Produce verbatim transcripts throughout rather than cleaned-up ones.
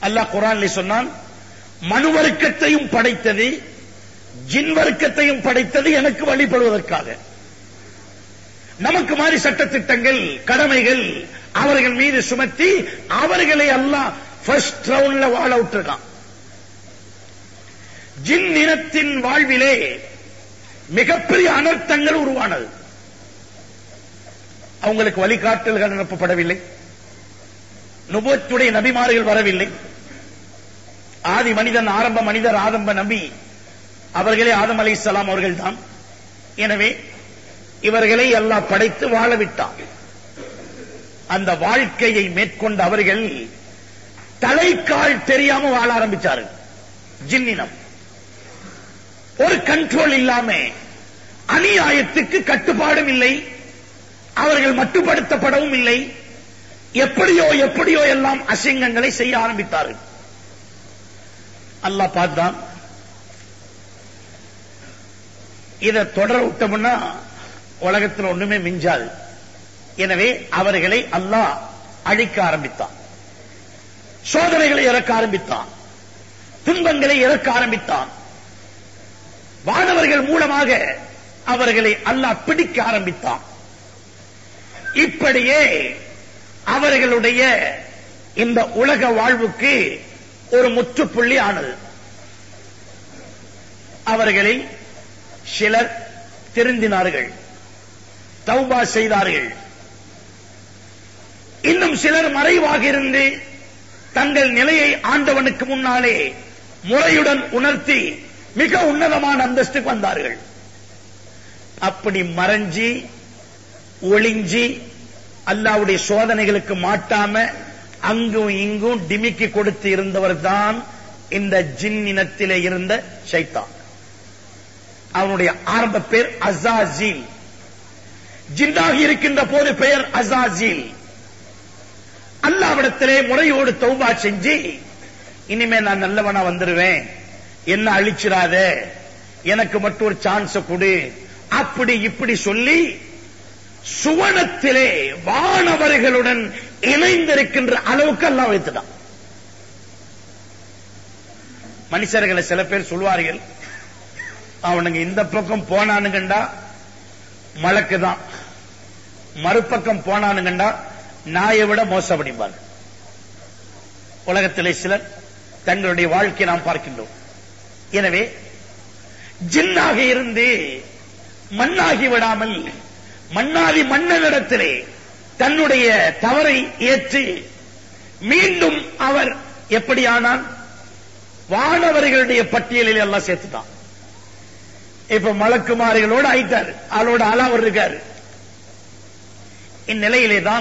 அல்லாஹ் குர்ஆனில் சொன்னான், மனு வர்க்கத்தையும் படைத்தது, ஜின் வர்க்கத்தையும் படைத்தது எனக்கு வழிபடுவதற்காக. நமக்கு மாதிரி சட்டத்திட்டங்கள், கடமைகள் அவர்கள் மீது சுமத்தி அவர்களை அல்லாஹ் ஃபர்ஸ்ட் ரவுண்ட்ல வாழ விட்டுருக்கான். ஜின் இனத்தின் வாழ்விலே மிகப்பெரிய அனர்த்தங்கள் உருவானது. அவங்களுக்கு வழிகாட்டல்கள் அனுப்பப்படவில்லை, நுபுவத்துடைய நபிமார்கள் வரவில்லை. ஆதி மனிதன், ஆரம்ப மனிதர் ஆரம்ப நபி அவர்களே ஆதம் அலைஹிஸ்ஸலாம் அவர்கள் தான். எனவே இவர்களை அல்லாஹ் படைத்து வாழ விட்டான். அந்த வாழ்க்கையை மேற்கொண்ட அவர்கள் தலைக்கால் தெரியாம வாழ ஆரம்பிச்சார்கள். ஜின்னினம் ஒரு கண்ட்ரோல் இல்லாம, அநியாயத்துக்கு கட்டுப்பாடும் இல்லை, அவர்கள் மட்டுப்படுத்தப்படவும் இல்லை. எப்படியோ எப்படியோ எல்லாம் அசிங்கங்களை செய்ய ஆரம்பித்தார்கள். அல்லாஹ் பார்த்தான், இதை தொடர விட்டோம்னா உலகத்தில் ஒண்ணுமே மிஞ்சாது. எனவே அவர்களை அல்லாஹ் அழிக்க ஆரம்பித்தான். சோதனைகளை இறக்க ஆரம்பித்தான், துன்பங்களை இறக்க ஆரம்பித்தான். வானவர்கள் மூலமாக அவர்களை அல்லாஹ் பிடிக்க ஆரம்பித்தான். இப்படியே அவர்களுடைய இந்த உலக வாழ்வுக்கு ஒரு முற்றுப்புள்ளி ஆனது. அவர்களில் சிலர் திருந்தினார்கள், தௌபா செய்தார்கள். இன்னும் சிலர் மறைவாக இருந்து தங்கள் நிலையை ஆண்டவனுக்கு முன்னாலே முறையுடன் உணர்த்தி மிக உன்னதமான அந்தஸ்துக்கு வந்தார்கள். அப்படி மறைஞ்சி ஒளிஞ்சி அல்லாஹ்வுடைய சோதனைகளுக்கு மாட்டாம அங்கும் இங்கும் டிமிக்கி கொடுத்து இருந்தவர் தான் இந்த ஜின் இனத்திலே இருந்த ஷைத்தான். அவனுடைய ஆரம்ப பேர் அஸாஸீல். ஜின்னாகி இருக்கின்ற போது பெயர் அஸாஸீல். அல்லாஹ்விடத்திலே முறையோடு தௌபா செஞ்சு, இனிமே நான் நல்லவனா வந்துருவேன், என்ன அழிச்சிராத, எனக்கு மட்டும் ஒரு சான்ஸ் கொடு, அப்படி இப்படி சொல்லி சுவனத்திலே வானவர்களுடன் இணைந்திருக்கின்ற அளவுக்கு அல்லாஹ் வைத்துட்டான். மனுஷர்களை சில பேர் சொல்வார்கள், அவனுங்க இந்த பக்கம் போனானுங்கண்டா மலக்குதான், மறுபக்கம் போனானுங்கண்டா நாயை விட மோசப்படிப்பார். உலகத்திலே சிலர் தங்களுடைய வாழ்க்கையை நாம் பார்க்கின்றோம். எனவே ஜின்னாக இருந்து மண்ணாகி விடாமல் மன்னாதி மன்னனிடத்திலே தன்னுடைய தவறை ஏற்று மீண்டும் அவர் எப்படியானால் வானவர்களுடைய பட்டியலில் எல்லாம் சேர்த்துட்டான். இப்ப மலக்குமாரிகளோடு ஆயிட்டார், ஆளோட ஆளாவர் இருக்காரு. இந்நிலையிலே தான்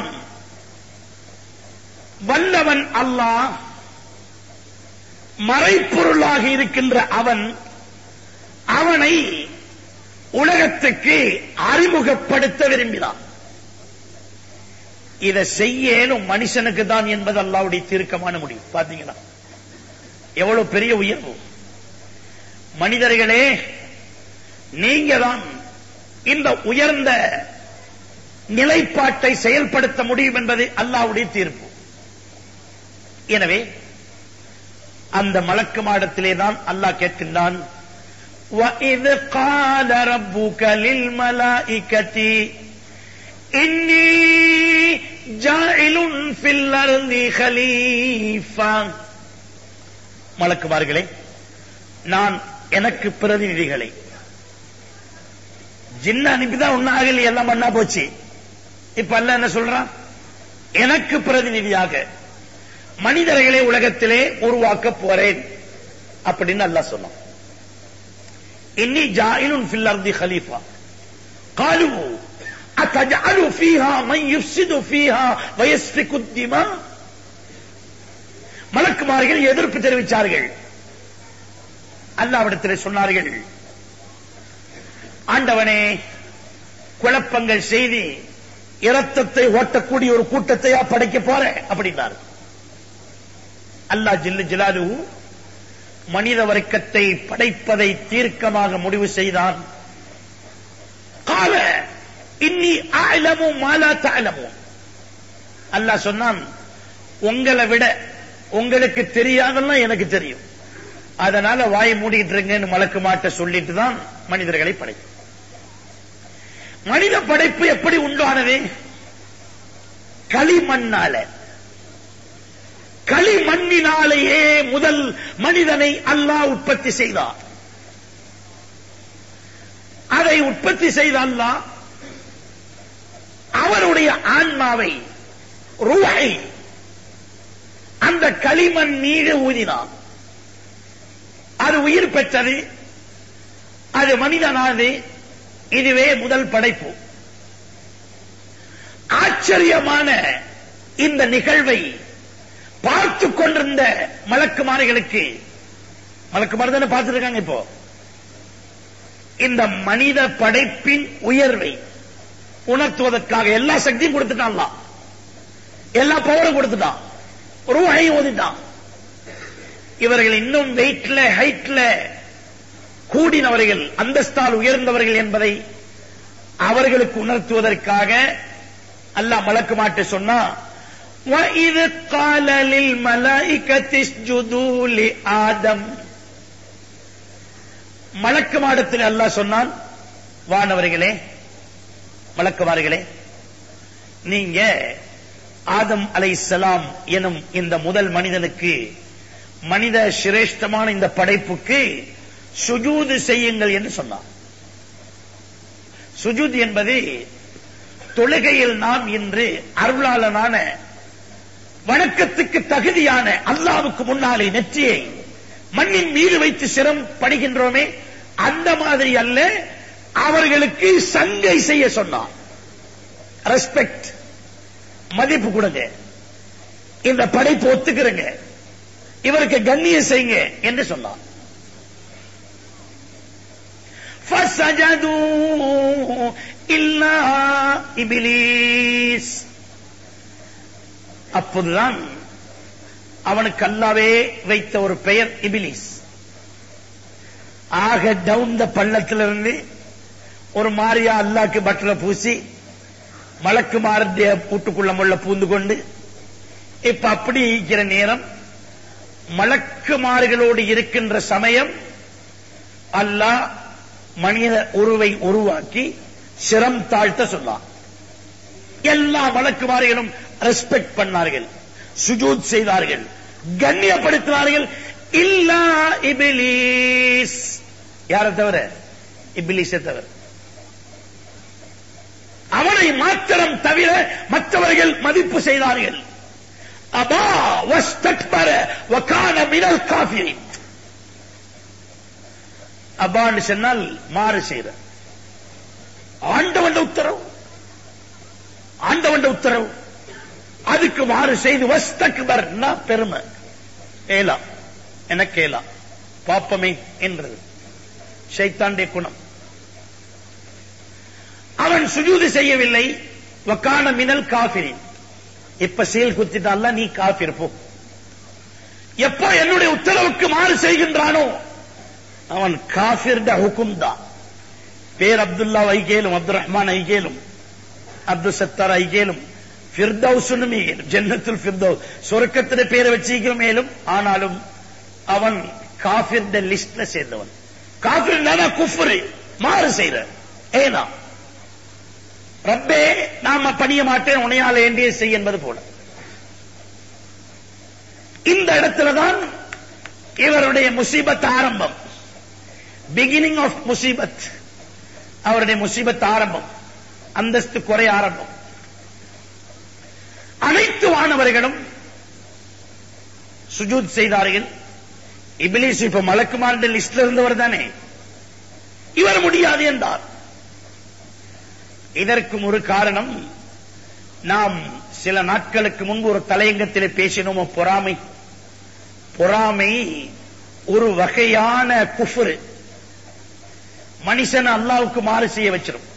வல்லவன் அல்லாஹ், மறைப்பொருளாக இருக்கின்ற அவன் அவனை உலகத்துக்கு அறிமுகப்படுத்த விரும்பினான். இதை செய்யணும் மனுஷனுக்கு தான் என்பது அல்லாஹ்வுடைய தீர்க்கமான முடிவு. பாத்தீங்களா எவ்வளவு பெரிய உயர்வு. மனிதர்களே, நீங்க தான் இந்த உயர்ந்த நிலைப்பாட்டை செயல்படுத்த முடியும் என்பது அல்லாஹ்வுடைய தீர்ப்பு. எனவே அந்த மலக்கு மாடத்திலே தான் அல்லாஹ் கேட்கின்றான், وَإِذْ قَالَ رَبُّكَ لِلْمَلَائِكَةِ إِنِّي جَاعِلٌ فِي الْأَرْضِ خَلِيفَةً. மலக்குமார்களே, நான் எனக்கு பிரதிநிதிகளை, ஜின்ன அனுப்பிதான் ஒன்னாகல, எல்லாம் மண்ணா போச்சு. இப்ப அல்லாஹ் என்ன சொல்றான், எனக்கு பிரதிநிதியாக மனிதர்களை உலகத்திலே உருவாக்க போறேன் அப்படின்னு அல்லாஹ் சொன்னான். இன்னி ஜாயிலுன் ஃபில் அர்தி கலீஃபா قالوا أتجعل فيها من يفسد فيها ويسفك الدماء. மலக்குமார்கள் எதிர்ப்பு தெரிவித்தார்கள். அல்லாஹ்விடத்தில் சொன்னார்கள், ஆண்டவனே, குழப்பங்கள் செய்தி இரத்தத்தை ஓட்டக்கூடிய ஒரு கூட்டத்தையா படைக்க போற அப்படின்னார். அல்லாஹ் ஜல்ல ஜலாலுஹு மனித வர்க்கத்தை படைப்பதை தீர்க்கமாக முடிவு செய்தான். கால இன்னி அஅலமு மா லா தஅலமூன். அல்லாஹ் சொன்னான், உங்களை விட உங்களுக்கு தெரியாதெல்லாம் எனக்கு தெரியும், அதனால வாய் மூடிட்டு இருங்கன்னு மலக்கு மாட்ட சொல்லிட்டு தான் மனிதர்களை படைக்கும். மனித படைப்பு எப்படி உண்டானது? களிமண்ணால. களிமண்ணினாலேயே முதல் மனிதனை அல்லாஹ் உற்பத்தி செய்தார். அதை உற்பத்தி செய்த அல்லாஹ் அவருடைய ஆன்மாவை, ரூஹை அந்த களிமண் மீது ஊதினார். அது உயிர் பெற்றது, அது மனிதனானது. இதுவே முதல் படைப்பு. ஆச்சரியமான இந்த நிகழ்வை பார்த்து கொண்டிருந்த மலக்குமார்களுக்கு, மலக்குமார் தானே பார்த்துருக்காங்க, இப்போ இந்த மனித படைப்பின் உயர்வை உணர்த்துவதற்காக எல்லா சக்தியும் கொடுத்துட்டான், எல்லா பவரும் கொடுத்துட்டான், ரூஹை ஓதிட்டான். இவர்கள் இன்னும் வெயிட்ல ஹைட்ல கூடினவர்கள், அந்தஸ்தால் உயர்ந்தவர்கள் என்பதை அவர்களுக்கு உணர்த்துவதற்காக அல்லாஹ் மலக்கு மாட்ட சொன்னா, وَإِذْ قَالَ لِلْمَلَائِكَةِ اسْجُدُوا لِآدَمَ. மலக்கு மாடத்தில் அல்லாஹ் சொன்னான், வானவர்களே, மலக்குமார்களே, நீங்க ஆதம் அலைஹிஸ்ஸலாம் எனும் இந்த முதல் மனிதனுக்கு, மனித சிரேஷ்டமான இந்த படைப்புக்கு சுஜூது செய்யுங்கள் என்று சொன்னார். சுஜூத் என்பது தொழுகையில் நாம் இன்று அருளாளனான வணக்கத்துக்கு தகுதியான அல்லாஹ்வுக்கு முன்னாலே நெற்றியை மண்ணின் மீது வைத்து சிரம் படுகின்றோமே, அந்த மாதிரி அல்ல, அவர்களுக்கு சங்கை செய்ய சொன்னார். ரெஸ்பெக்ட், மதிப்பு கொடுங்க, இந்த படைப்பு ஒத்துக்கிறங்க, இவருக்கு கண்ணியம் செய்யுங்க என்று சொன்னார். فَسَجَدُوا إِلَّا إِبْلِيسَ. அப்போதுதான் அவனுக்கு அல்லாஹ்வே வைத்த ஒரு பெயர் இபிலிஸ். ஆக டவுன் த பள்ளத்திலிருந்து ஒரு மாரியா அல்லாஹ்க்கு பட்டரை பூசி மலக்குமாருடைய பூட்டுக்குள்ள முள்ள பூந்து கொண்டு இப்ப அப்படி இருக்கிற நேரம், மலக்குமார்களோடு இருக்கின்ற சமயம் அல்லாஹ் மனித உருவை உருவாக்கி சிரம் தாழ்த்த சொன்னார். எல்லா மலக்குமார்களும் ரெஸ்பெக்ட் பண்ணார்கள், சுஜூத் செய்தார்கள், கண்ணியப்படுத்தினார்கள். இல்லா இபிலிஸ், யாரை தவிர? இபிலிஸை தவிர. அவனை மாத்திரம் தவிர மற்றவர்கள் மதிப்பு செய்தார்கள். அபா வஸ்தக்பர வகான மினல் காஃபிரின். அபான்னு சொன்னால் மாறு செய்த. ஆண்டவன் உத்தரவு, ஆண்டவன் உத்தரவு, அதுக்கு மாறு செய்து வஸ்தக்பர் பெருமை, ஏலா எனக்கு ஏலா பாப்பமே என்றது ஷைத்தானுடைய குணம். அவன் சுஜூது செய்யவில்லை. வகான மினல் காஃபிரின். இப்ப சீல் குத்திட்டால நீ காஃபிர் போ. எப்போ என்னுடைய உத்தரவுக்கு மாறு செய்கின்றானோ அவன் காஃபிர் ஹுக்கும் தான். பேர் அப்துல்லா ஐகேலும், அப்துல் ரஹ்மான் ஐகேலும், அப்துல் சத்தார் ஐகேலும், ஃபிர்தௌஸ் ஜன்னத்துல் ஃபிர்தௌஸ் சொர்க்கத்திலே பேரை வச்சிருக்கிறோம். மேலும் ஆனாலும் அவன் காஃபிர் லிஸ்ட்ல சேர்ந்தவன். காஃபிர் குஃப்ரு, மாறு செய்யற. ஏனா ரப்பே நாம பணிய மாட்டேன், உனையால் வேண்டிய செய் என்பது போல. இந்த இடத்துலதான் இவருடைய முசீபத் ஆரம்பம். பிகினிங் ஆஃப் முசீபத். அவருடைய முசீபத் ஆரம்பம், அந்தஸ்து குறை ஆரம்பம். அனைத்து வானவர்களும் சுஜூத் செய்தார்கள். இபிலிஸ் இப்ப மலக்குமாருடைய லிஸ்ட்ல இருந்தவர் தானே, இவர் முடியாது என்றார். இதற்கும் ஒரு காரணம், நாம் சில நாட்களுக்கு முன்பு ஒரு தலையங்கத்தில் பேசினோமோ, பொறாமை. பொறாமை ஒரு வகையான குஃப்ரு, மனுஷன் அல்லாஹ்வுக்கு மாறு செய்ய வச்சிரும்.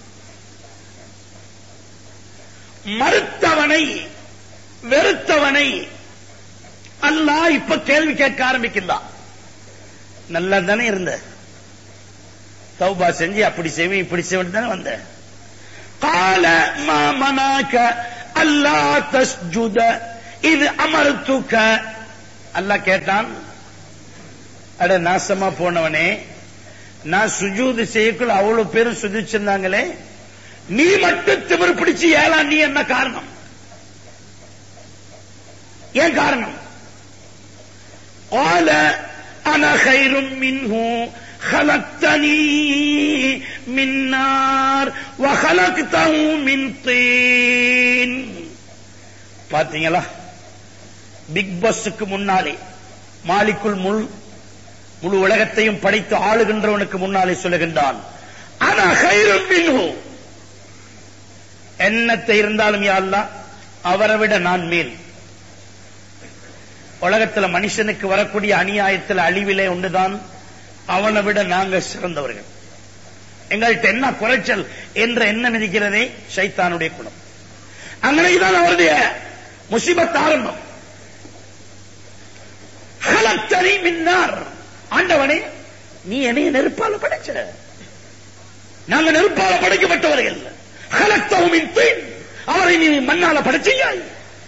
மறுத்தவனை, வெறுத்தவனை அல்லாஹ் இப்ப கேள்வி கேட்க ஆரம்பிக்கிறான். நல்லா தானே இருந்த, தௌபா செஞ்சு அப்படி செய்வேன் இப்படி செய்வேன் தானே வந்த. قال ما منعك الا تسجد اذ امرتك அல்லாஹ் கேட்டான், அட நாசமா போனவனே, நான் சுஜூது செய்யக்குள்ள அவ்வளவு பேரும் சுதிச்சிருந்தாங்களே, நீ மட்டும் திமிரு பிடிச்சு ஏலா, நீ என்ன காரணம்? ஏன் காரணம்? قال انا خير منه خلقتني من نار وخلقته من طين. பாத்தீங்களா, பிக் பாஸ்க்கு முன்னாலே, மாலிக்குல் முல் முழு உலகத்தையும் படைத்து ஆளுகின்றவனுக்கு முன்னாலே சொல்லுகின்றான், அனா கைரும் மின்ஹு, என்னத்தை இருந்தாலும் யா அல்லாஹ் அவரை விட நான் மேல். உலகத்துல மனுஷனுக்கு வரக்கூடிய அநியாயத்தில் அழிவிலே ஒன்றுதான், அவனை விட நாங்க சிறந்தவர்கள். எங்கள்கிட்ட என்ன குறைச்சல் என்ற எண்ணம் இருக்கிறதே ஷைத்தானுடைய குணம். அங்கனைதான் அவருடைய முசிபத் ஆரம்பம். ஹலக்தனி மின் நார், ஆண்டவனே நீ என்னைய நெருப்பால படைச்ச, நாங்க நெருப்பால படைக்கப்பட்டவர்கள். ஹலக்தஹு மின் தீன், அவரை நீ மண்ணால படைச்சியாய்.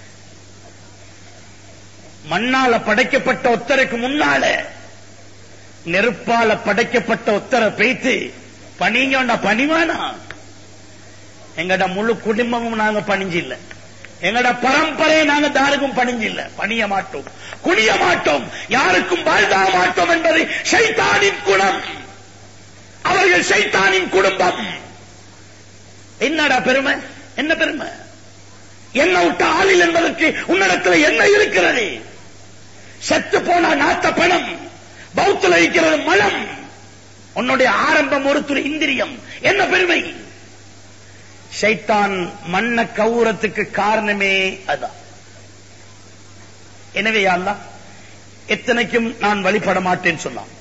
மண்ணால படைக்கப்பட்ட ஒத்தருக்கு முன்னால நெருப்பால படைக்கப்பட்ட ஒத்தரை பேய்த்து பணிங்க பணிவானா? எங்கட முழு குடும்பமும் நாங்க பணிஞ்சு இல்ல, எங்கட பரம்பரையை நாங்க தாருக்கும் பணிஞ்சு இல்ல, பணிய மாட்டோம், குனிய மாட்டோம், யாருக்கும் வாழ்தாக மாட்டோம் என்பது ஷைத்தானின் குணம். அவர்கள் ஷைத்தானின் குடும்பம். என்னடா பெருமை? என்ன பெருமை? என்ன விட்ட ஆளில் என்பதற்கு உன்னிடத்தில் என்ன இருக்கிறது? செத்து போன நாத்த பணம், பௌத்துல இருக்கிறது மலம், உன்னுடைய ஆரம்பம் ஒரு துளி இந்திரியம், என்ன பெருமை? ஷைத்தான் மண்ண கவுரத்துக்கு காரணமே அதான். எனவே அல்லாஹ் எத்தனைக்கும் நான் வழிபட மாட்டேன்னு சொன்னான்.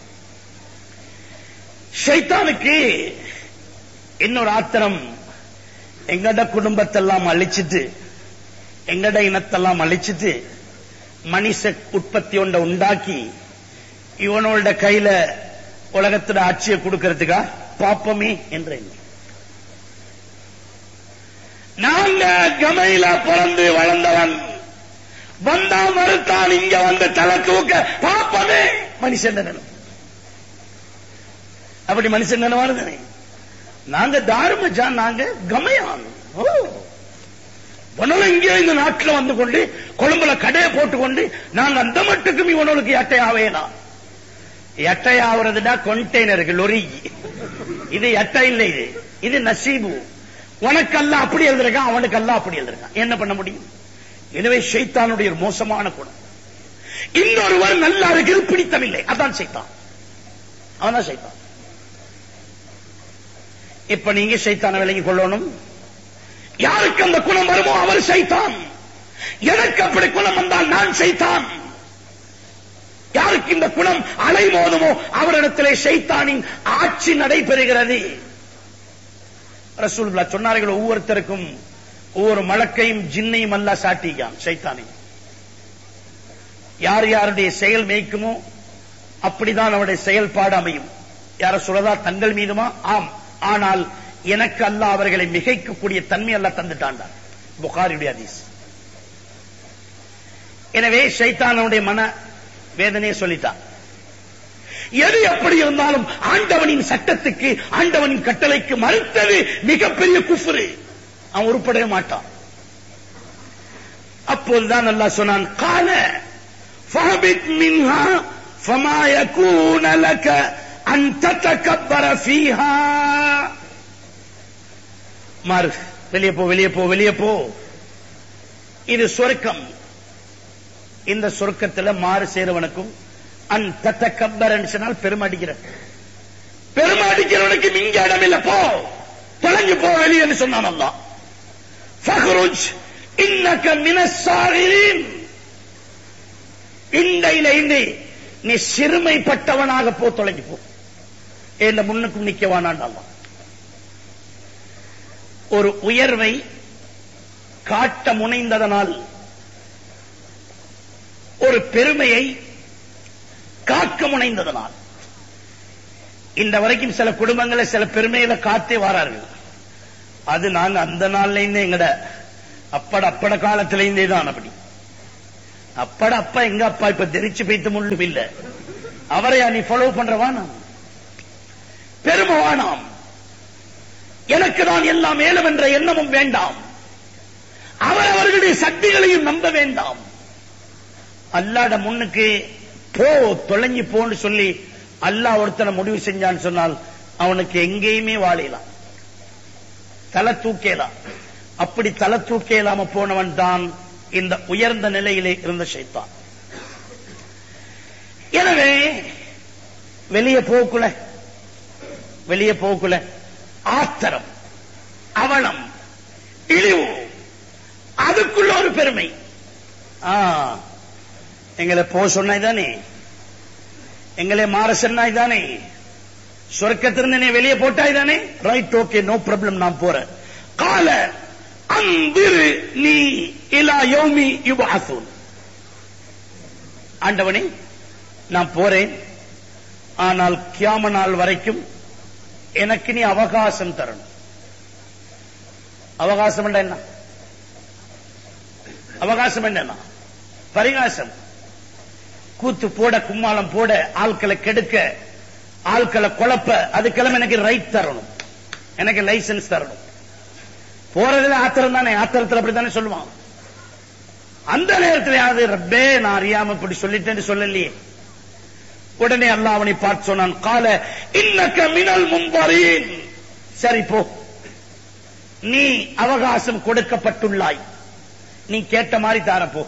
ஷைத்தானுக்கு இன்னொரு ஆத்திரம், எங்கட குடும்பத்தெல்லாம் அழிச்சிட்டு, எங்கட இனத்தெல்லாம் அழிச்சிட்டு, மனுஷ உற்பத்தி ஒன்றை உண்டாக்கி இவனோட கையில உலகத்துல ஆட்சியை கொடுக்கிறதுக்கா பாப்பமே என்ற எண்ணம். நாங்க கமையில பிறந்து வளர்ந்தவன், வந்தா மறுத்தான் இங்க வந்து தலை தூக்க பாப்பமே மனுஷன் நினைவு. அப்படி மனுஷன் நினைவானு. நாங்க தாருமஜான், நாங்க கமையான். இங்கே இந்த நாட்டில் வந்து கொண்டு கொழும்புல கடையை போட்டுக்கொண்டு நாங்க அந்த மட்டுக்கும் இவனுக்கு எட்டையாவேனா? எட்டையாவதுடா கொண்டெய்னருக்கு லொரி, இது எட்டை இல்லை, இது இது நசீபு. உனக்கெல்லாம் அப்படி எழுதிருக்கான், அவனுக்கெல்லாம் அப்படி எழுதிருக்கான், என்ன பண்ண முடியும்? எனவே ஷைத்தானுடைய ஒரு மோசமான குணம். இன்னொருவர் நல்லாருக்கு பிடித்தமில்லை, அதான் ஷைத்தான், அவன்தான் ஷைத்தான். இப்ப நீங்க ஷைத்தான விலகி கொள்ளணும். யாருக்கு அந்த குணம் வருமோ அவர் ஷைத்தான். எனக்கு அப்படி குணம் வந்தால் நான் ஷைத்தான். யாருக்கு இந்த குணம் அலைமோதுமோ அவரிடத்திலே ஷைத்தானின் ஆட்சி நடைபெறுகிறது. ரசூலுல்லாஹ் சொன்னார்கள், ஒவ்வொருத்தருக்கும் ஒவ்வொரு மலக்கையும் ஜின்னையும் அல்லாஹ் சாட்டியான் ஷைத்தானை. யார் யாருடைய செயல் மேய்க்குமோ அப்படிதான் அவருடைய செயல்பாடு அமையும். யார சொல்லதா தங்கள் மீதுமா? ஆம், ஆனால் எனக்கு அல்லாஹ் அவர்களை மிகைக்கக்கூடிய தன்மை அல்லாஹ் தந்துட்டான். புகாரியுடைய ஹதீஸ். எனவே ஷைத்தானுடைய மன வேதனையை சொல்லிட்டான். எது எப்படி இருந்தாலும் ஆண்டவனின் சட்டத்துக்கு, ஆண்டவனின் கட்டளைக்கு மறுத்தது மிகப்பெரிய குஃப்ரு, அவன் உருப்படவே மாட்டான். அப்போதுதான் அல்லாஹ் சொன்னான், கால ஃபஹபித் மின்ஹா ஃபமா யகூன லக அன் ததகப்பர ஃபீஹா. மாறு, வெளியே போ, வெளியே போ, வெளியே போ. இது சொர்க்கம். இந்த சொர்க்கத்தில் மாறு சேருவனுக்கும் அன் ததகப்பர் சொன்னால் பெருமை அடிக்கிற, பெருமை அடிக்கிறவனுக்கு இங்க இடம் இல்ல, போ, தொலைஞ்சு போ வெளியே சொன்னான் அல்லாஹ். ஃபஹ்ருஜ் இன்னக மினஸ் சாகிரீன். இண்டையில இண்டி நீ சிறுமைப்பட்டவனாக போ, தொலைஞ்சு போ, இந்த முன்னுக்கும் நிக்கவானான் அல்லாஹ். ஒரு உயர்வை காட்ட முனைந்ததனால், ஒரு பெருமையை காக்க முனைந்ததனால், இந்த வரைக்கும் சில குடும்பங்களை சில பெருமையில காத்தே வாரார்கள். அது நாங்க அந்த நாள்ல இருந்தே எங்கட அப்பட அப்பட காலத்திலேருந்தே தான் அப்படி. அப்பட அப்பா எங்க அப்பா இப்ப தெரிச்சு வைத்து முள்ளும் இல்ல. அவரையா நீ ஃபாலோ பண்றவானாம், பெருமவானாம். எனக்கு தான் எல்லாம் மேலும் என்ற எண்ணமும் வேண்டாம். அவர் அவர்களுடைய சக்திகளையும் நம்ப வேண்டாம். அல்லாஹ்ட முன்னுக்கு போ தொலைஞ்சு போன்னு சொல்லி அல்லாஹ் ஒருத்தனை முடிவு செஞ்சான்னு சொன்னால் அவனுக்கு எங்கேயுமே வாழலாம், தலை தூக்கலாம். அப்படி தலை தூக்கலாம போனவன் தான் இந்த உயர்ந்த நிலையிலே இருந்த ஷைத்தான். எனவே வெளியே போக்குல வெளியே போக்குல ஆத்திரம், அவலம், இழிவு, அதுக்குள்ள ஒரு பெருமை. எங்களை போ சொன்னாய்தானே, எங்களை மாற சொன்னாய்தானே, சொர்க்கத்திலிருந்து வெளியே போட்டாய்தானே, ரைட், ஓகே, நோ ப்ராப்ளம், நான் போறேன். கால அந்திரு நீ இலா யௌமி யுபஅஸூன். ஆண்டவனே நான் போறேன், ஆனால் கியாம நாள் வரைக்கும் எனக்கு நீ அவகாசம் தரணும். அவகாசம் என்ன? அவகாசம் என்ன? பரிகாசம். கூத்து போட, கும்மாளம் போட, ஆட்களை கெடுக்க, ஆட்களை குழப்ப, அதுக்கெல்லாம் எனக்கு ரைட் தரணும், எனக்கு லைசன்ஸ் தரணும். போறதுல ஆத்திரம் தானே, ஆத்திரத்தில் அப்படித்தானே சொல்லுவான். அந்த நேரத்தில் யாவது ரப்பே நான் அறியாம இப்படி சொல்லிட்டேன்னு சொல்லலையே. உடனே அல்லாஹ் அவனை பார்த்து சொன்னான், கால இன்னக மினல் முன்தரீன். சரி போ, நீ அவகாசம் கொடுக்கப்பட்டுள்ளாய், நீ கேட்ட மாதிரி தாரப்போ.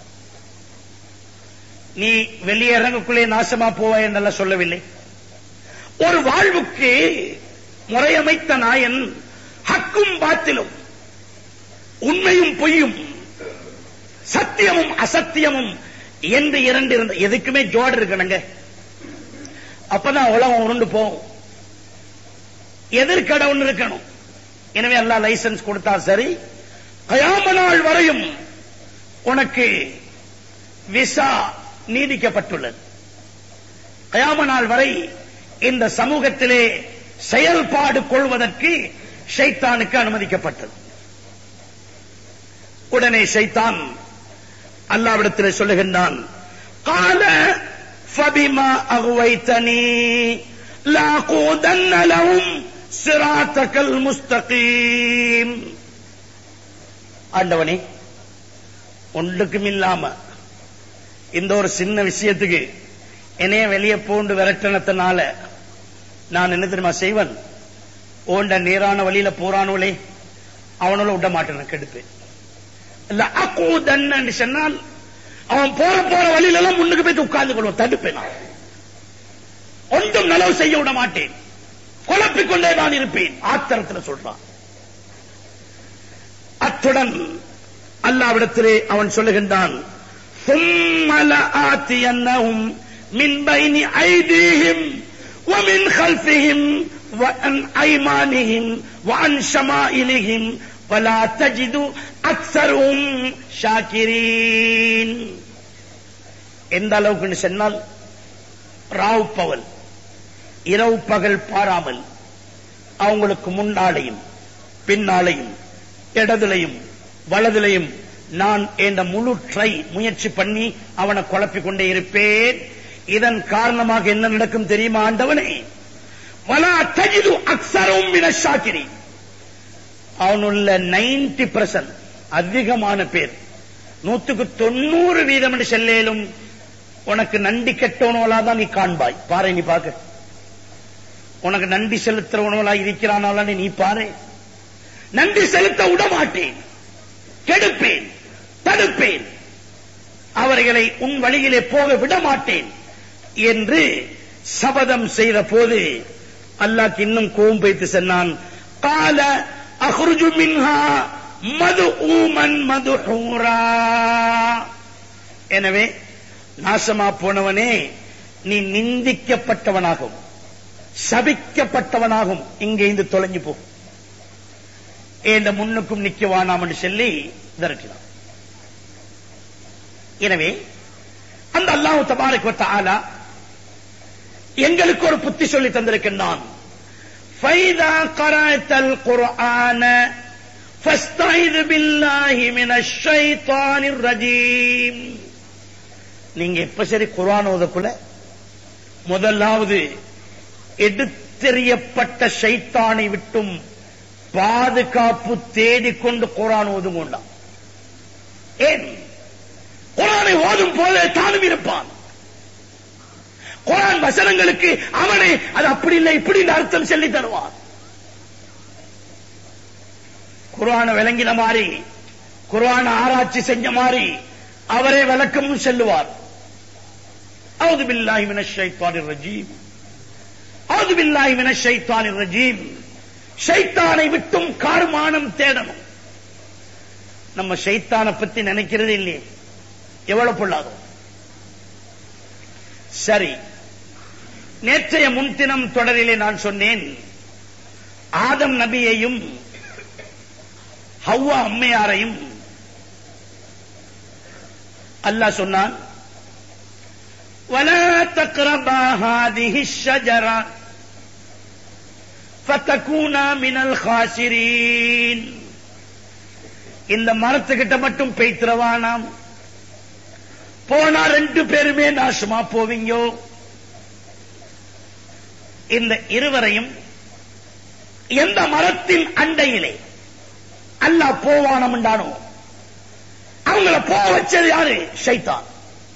நீ வெளியே இறங்கக்குள்ளே நாசமா போவாய் என்றெல்லாம் சொல்லவில்லை. ஒரு வாழ்வுக்கு முறையமைத்த நாயன் ஹக்கும் பாத்திலும், உண்மையும் பொய்யும், சத்தியமும் அசத்தியமும் என்று இரண்டு இருந்த எதுக்குமே ஜோடு இருக்கணுங்க. அப்பதான் உலகம் உருண்டு போகும். எதிர்கடை ஒன்று இருக்கணும். எனவே அல்லாஹ் லைசன்ஸ் கொடுத்தா சரி, கயாம நாள் வரையும் உனக்கு விசா நீடிக்கப்பட்டுள்ளது. கயாம நாள் வரை இந்த சமூகத்திலே செயல்பாடு கொள்வதற்கு ஷைத்தானுக்கு அனுமதிக்கப்பட்டது. உடனே ஷைத்தான் அல்லாஹ்விடத்திலே சொல்லுகின்றான், கால ஃபபிமா அகுவைதனி லாகூதன்ன லஹும் சிராத்தகல் முஸ்தகீம். ஆண்டவனே, ஒன்றுக்கும் இல்லாம இந்த ஒரு சின்ன விஷயத்துக்கு என்னைய வெளியே போண்டு விரட்டனத்தினால நான் என்ன தெரியுமா செய்வன்? ஓண்ட நேரான வழியில போறானோலே அவனோட விட மாட்டேன், கெடுப்பேன். சொன்னால் அவன் போற போற வழியில எல்லாம் முன்னுக்கு போய் உட்கார்ந்து கொள்வோம், தடுப்பேன். நான் ஒன்றும் நலவு செய்ய விட மாட்டேன், குழப்பிக் கொண்டே நான் இருப்பேன். ஆத்திரத்தில் சொல்றான். அத்துடன் அல்லாஹ்விடத்திலே அவன் சொல்லுகின்றான், ثُمَّ لَآتِيَنَّهُمْ مِنْ بَيْنِ أَيْدِيهِمْ وَمِنْ خَلْفِهِمْ وَعَنْ أَيْمَانِهِمْ وَعَنْ شَمَائِلِهِمْ وَلَا تَجِدُ أَكْثَرَهُمْ شَاكِرِينَ. எந்த அளவுக்கு சொன்னால், ராவ் பகல், இரவு பகல் பாராமல் அவங்களுக்கு முன்னாலையும் பின்னாலையும் இடதுலையும் வலதுலையும் நான் என்ற முழு ட்ரை முயற்சி பண்ணி அவனை குழப்பிக் கொண்டே இருப்பேன். இதன் காரணமாக என்ன நடக்கும் தெரியுமா ஆண்டவனே? வலா தஜிது அக்ஸரும் மினஷ் ஷாக்கிரீன். அவனுள்ள நைன்டி பர்சன்ட் அதிகமான பேர், நூத்துக்கு தொண்ணூறு வீதம் என்று செல்லேலும் உனக்கு நன்றி கெட்டவனோலா தான் நீ காண்பாய். பாரு, நீ பாக்க, உனக்கு நன்றி செலுத்துறவனோலா இருக்கிறானால நீ பாரு. நன்றி செலுத்த விடமாட்டேன், கெடுப்பேன், தடுப்பேன், அவர்களை உன் வழியிலே போக விடமாட்டேன் என்று சபதம் செய்த போது அல்லாஹ் இன்னும் கோபம் வைத்து சொன்னான், கால அஹ்ருஜு மின்ஹா மதுஊமன் மதுஹூரா. எனவே நாசமா போனவனே, நீ நிந்திக்கப்பட்டவனாகும், சபிக்கப்பட்டவனாகும், இங்கே இருந்து தொலைஞ்சு போ, இந்த முன்னுக்கும் நிக்க வேணாம் என்று சொல்லி விரட்டினான். எனவே அந்த அல்லாஹ் தபாரக வ தஆலா எங்களுக்கு ஒரு புத்தி சொல்லி தந்திருக்கின்றான். ஃபைதா கரஅத்தல் குர்ஆன ஃபஸ்தைது பில்லாஹி மினஷ் ஷைத்தானிர் ரஜீம். நீங்க எப்ப சரி குர்ஆன் ஓதக்குள்ள முதலாவது எடுத்தெறியப்பட்ட ஷைத்தானை விட்டும் பாதுகாப்பு தேடிக்கொண்டு குர்ஆன் ஓதுங்கொண்டா. ஏன்? குர்ஆனை ஓதும் போது தானும் இருப்பான். குர்ஆன் வசனங்களுக்கு அவனை அது அப்படி இல்லை இப்படி அர்த்தம் சொல்லி தருவான். குர்ஆனை விளங்கின மாதிரி, குர்ஆனை ஆராய்ச்சி செஞ்ச மாதிரி அவரே விளக்கமும் சொல்லுவார். அவுது பில்லாஹி மினஷ் ஷைத்தானிர் ரஜீம், அவுது பில்லாஹி மினஷ் ஷைத்தானிர் ரஜீம். ஷைத்தானை விட்டும் கார்மானம் தேடணும். நம்ம ஷைத்தானை பத்தி நினைக்கிறது இல்லையே, எவ்வளவு பொல்லாதோ. சரி, நேற்றைய முன்தினம் தொடரிலே நான் சொன்னேன், ஆதம் நபியையும் ஹவ்வா அம்மையாரையும் அல்லாஹ் சொன்னான், وَلَا تَقْرَبَا هَذِهِ الشَّجَرَةَ فَتَكُونَا مِنَ الْخَاسِرِينَ. இந்த மரத்துக்கிட்ட மட்டும் பேய்த்திரவானாம், போனா ரெண்டு பேருமே நாசமா போவீங்க. இந்த இருவரையும் எந்த மரத்தின் அண்டையிலே அல்லாஹ் போவானம் உண்டானோ அவங்கள போக வச்சது யாரு? ஷைத்தான்.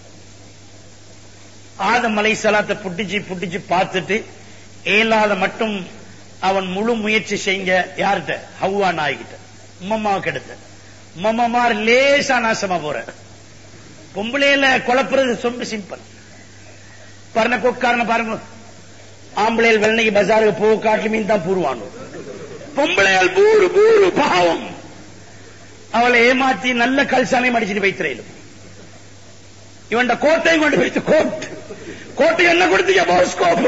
ஆதம் அலைஹிஸ்ஸலாத்தை புட்டிச்சு புட்டிச்சு பார்த்துட்டு ஏலாத மட்டும் அவன் முழு முயற்சி செய்ய யார்கிட்ட? ஹவ்வா நாய்கிட்ட, உம்மம்மா கிட்ட. உம்மம்மார் லேசா நாசமா போற. பொம்பளையில குழப்புறது ரொம்ப சிம்பிள். பரண கொக்காரன பாருங்க, ஆம்பளையில் வெள்ளனைக்கு பஜாருக்கு போக காட்டு மீன் தான் பூருவானோ, பொம்பளையால் பூரு பூரு பாவம். அவளை ஏமாத்தி நல்ல கல்சாலையும் அடிச்சுட்டு வைத்திரையிலும். இவன் கோட்டையும் கொண்டு வைத்து கோட் கோட்டை என்ன கொடுத்தீங்க? போஸ்கோப்ப.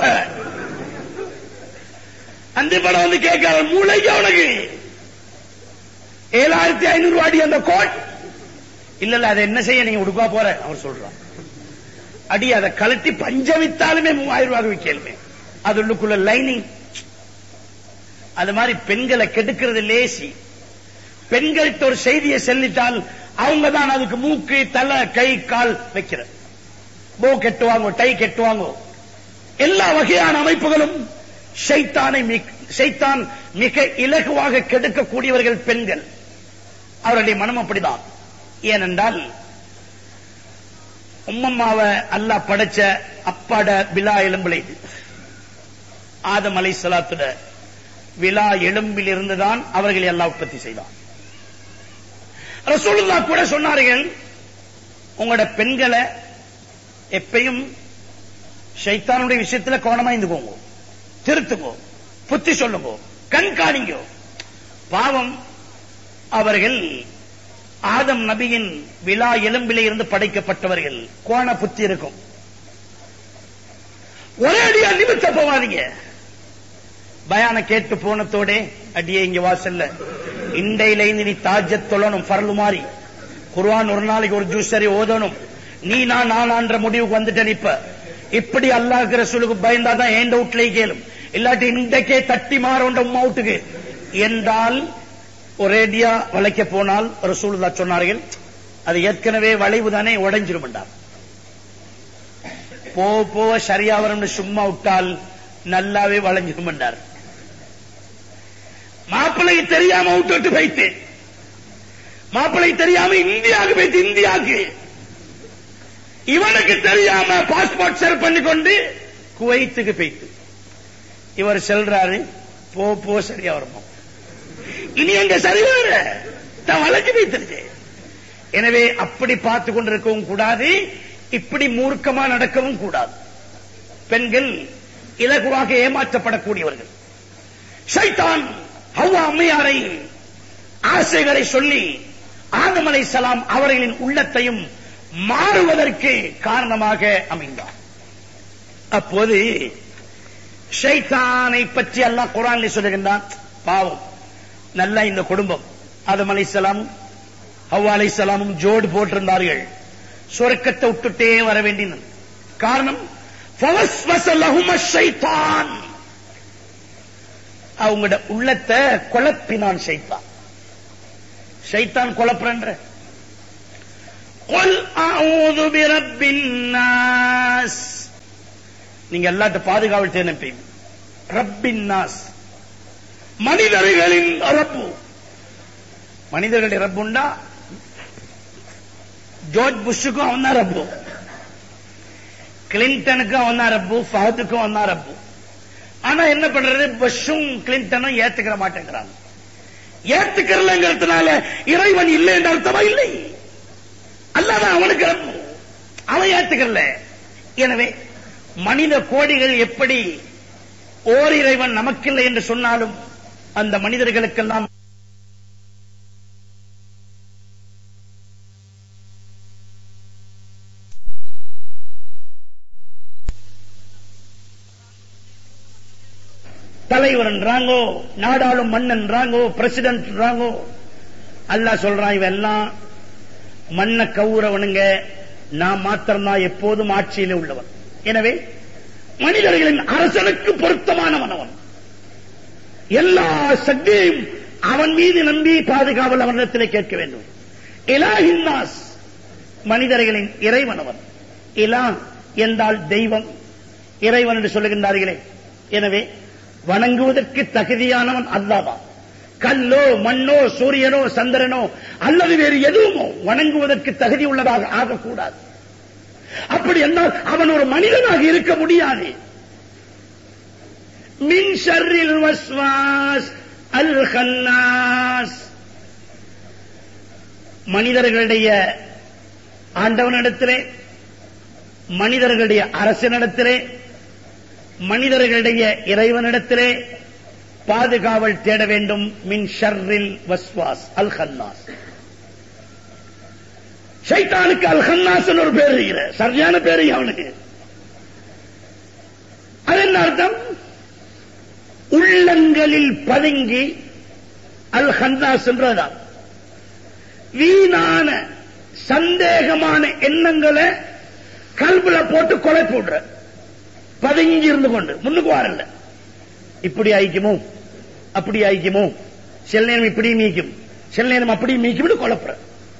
அந்த படம் வந்து கேட்கார மூளைக்கு அவனுக்கு ஏழாயிரத்தி ஐநூறு ரூபாடி அந்த கோட். இல்ல இல்ல அதை என்ன செய்ய நீங்க உடுப்பா போற அவர் சொல்றான். அடி அதை கலட்டி பஞ்ச வித்தாலுமே மூவாயிரம் ரூபாய் விற்கலுமே, அது உள்ளுக்குள்ள லைனிங். அது மாதிரி பெண்களை கெடுக்கிறது லேசி. பெண்கள்கிட்ட ஒரு செய்தியை செல்லிட்டால் அவங்க தான் அதுக்கு மூக்கு தலை கை கால் வைக்கிற. போ கெட்டுவாங்க, டை கெட்டுவாங்க. எல்லா வகையான அமைப்புகளும் ஷைத்தானை ஷைத்தான் மிக இலகுவாக கெடுக்கக்கூடியவர்கள் பெண்கள். அவருடைய மனம் அப்படிதான். ஏனென்றால் உம்மம்மாவை அல்லாஹ் படைச்ச அப்பாட விழா எலும்பில் இது. ஆதம் அலைஹிஸ்ஸலாத்துட விழா எலும்பில் இருந்துதான் அவர்களை அல்லாஹ் உற்பத்தி செய்தான். ரசூலுல்லாஹ் கூட சொன்னார்கள், உங்களோட பெண்களை எப்பயும் ஷைத்தானுடைய விஷயத்துல கவனமா இருந்துக்கோங்க, திருத்துங்கோ, புத்தி சொல்லுங்க, கண்காணிங்க. பாவம், அவர்கள் ஆதம் நபியின் விழா எலும்பிலே இருந்து படைக்கப்பட்டவர்கள். கோண புத்தி இருக்கும். ஒரே அடியா நிமித்த போவாதீங்க. பயான கேட்டு போனத்தோட அடியே இங்க வாசல்ல இண்டையில நீ தாஜத் தொழணும், பரலு மாறி குர்ஆன் ஒரு நாளைக்கு ஒரு ஜூஸ் சரி ஓதணும். நீ நான் நானான்ற முடிவுக்கு வந்துட்டேன். இப்ப இப்படி அல்லாஹ் ரசூலுக்கு பயந்தாதான் ஏண்ட வீட்லயே கேளும், இல்லாட்டி இன்றைக்கே தட்டி மாறோண்ட உம்மா வீட்டுக்கு என்றால் ஒரேடியா வளைக்க போனால் ரசூலுல்லாஹ் சொன்னார்கள், அது ஏற்கனவே வளைவு தானே உடைஞ்சிரும் என்றார். போ போ சரியா வரும் சும்மா விட்டால் நல்லாவே வளைஞ்சிரும் என்றார். மாப்பிள்ளைக்கு தெரியாம விட்டு வைத்து, மாப்பிள்ளை தெரியாம இந்தியாவுக்கு போய்த்து, இந்தியாவுக்கு இவனுக்கு தெரியாம பாஸ்போர்ட் செல் பண்ணி கொண்டு குவைத்துக்கு போய்த்து இவர் செல்றாரு. போ போ சரியா வருமா, இனி எங்க சரி வர வளைஞ்சு வைத்திருக்கு. எனவே அப்படி பார்த்து கொண்டிருக்கவும் கூடாது, இப்படி மூர்க்கமா நடக்கவும் கூடாது. பெண்கள் இலகுவாக ஏமாற்றப்படக்கூடியவர்கள். ஷைத்தான் ஹவ்வா அம்மையாரை ஆசைகளை சொல்லி ஆதம் அலைஹிஸ்ஸலாம் அவர்களின் உள்ளத்தையும் மாறுவதற்கு காரணமாக அமைந்தார். அப்போது ஷைத்தானை பற்றி அல்லாஹ் குர்ஆனில் சொல்லுகின்றான். பாவம், நல்ல இந்த குடும்பம் ஆதம் அலைஹிஸ்ஸலாம் ஹவ்வா அலைஹிஸ்ஸலாமும் ஜோடு போட்டிருந்தார்கள். சொர்க்கத்தை விட்டுட்டே வர வேண்டியது. காரணம், ஃபவஸ்வஸ லஹும ஷைத்தான், அவங்களோட உள்ளத்தை குழப்பினான் ஷைத்தான். ஷைத்தான் குழப்பற குல் அஊது பிரப்பின் நாஸ், நீங்க எல்லாத்த பாதுகாவல் தேனப்பி. ரப்பின் நாஸ், மனிதர்களின் ரப்பு. மனிதர்களுடைய ரப்புண்டா ஜார்ஜ் புஷ்ஷுக்கும் அவன் தான் ரப்பு, கிளின்டனுக்கும் அவன் தான் ரப்பு, ஃபஹதுக்கும் அவன் தான் ரப்பு. ஆனா என்ன பண்றது, புஷ்ஷும் கிளின்டனும் ஏத்துக்கிற மாட்டேங்கிறாங்க. ஏத்துக்கிறலங்கிறதுனால இறைவன் இல்லை என்ற அர்த்தமா? இல்லை, அல்லாதான் அவனுக்கு ரப்பு, அவன் ஏத்துக்கல. எனவே மனித கோடிகள் எப்படி ஓர் இறைவன் நமக்கில்லை என்று சொன்னாலும் அந்த மனிதர்களுக்கெல்லாம் தலைவர்ன்றாங்கோ, நாடாளும் மன்னன்றாங்கோ, பிரசிடென்ட்ன்றாங்கோ. அல்லாஹ் சொல்றான் இவெல்லாம் மண்ண கவுறவனுங்க, நான் மாத்திரம்தான் எப்போதும் ஆட்சியிலே உள்ளவன். எனவே மனிதர்களின் அரசனுக்கு பொருத்தமானவன் அவன். எல்லா சக்தியையும் அவன் மீது நம்பி பாதுகாவல் அவனிடத்திலே கேட்க வேண்டும். இலாஹின் நாஸ், மனிதர்களின் இறைவன் அவன். இலா என்றால் தெய்வம், இறைவன் என்று சொல்லுகின்றார்களே. எனவே வணங்குவதற்கு தகுதியானவன் அல்லாஹ்தான். கல்லோ மண்ணோ சூரியனோ சந்திரனோ அல்லது வேறு எதுவுமோ வணங்குவதற்கு தகுதி உள்ளதாக ஆகக்கூடாது. அப்படி என்றால் அவன் ஒரு மனிதனாக இருக்க முடியாது. மின் ஷர்ரில் வஸ்வாஸ் அல் கன்னாஸ், மனிதர்களுடைய ஆண்டவனிடத்திலே, மனிதர்களுடைய அரசனிடத்திலே, மனிதர்களுடைய இறைவனிடத்திலே பாதுகாவல் தேட வேண்டும். மின் ஷர்ரில் வஸ்வாஸ் அல் கன்னாஸ். ஷைத்தானுக்கு அல் கன்னாஸ் ஒரு பேர் இருக்கிற, சரியான பேரு அவனுக்கு. அது என்ன அர்த்தம்? உள்ளங்களில் பதுங்கி அல் கன்னாஸ் என்றதான் வீணான சந்தேகமான எண்ணங்களை கல்புல போட்டு கொலை போடுற, பதுங்கி இருந்து கொண்டு முன்னுக்கு வரல. இப்படி ஆயிக்குமோ அப்படி ஆயிக்குமோ, சில நேரம் இப்படி மீக்கும், சில நேரம் அப்படி மீக்கும் குழப்புற.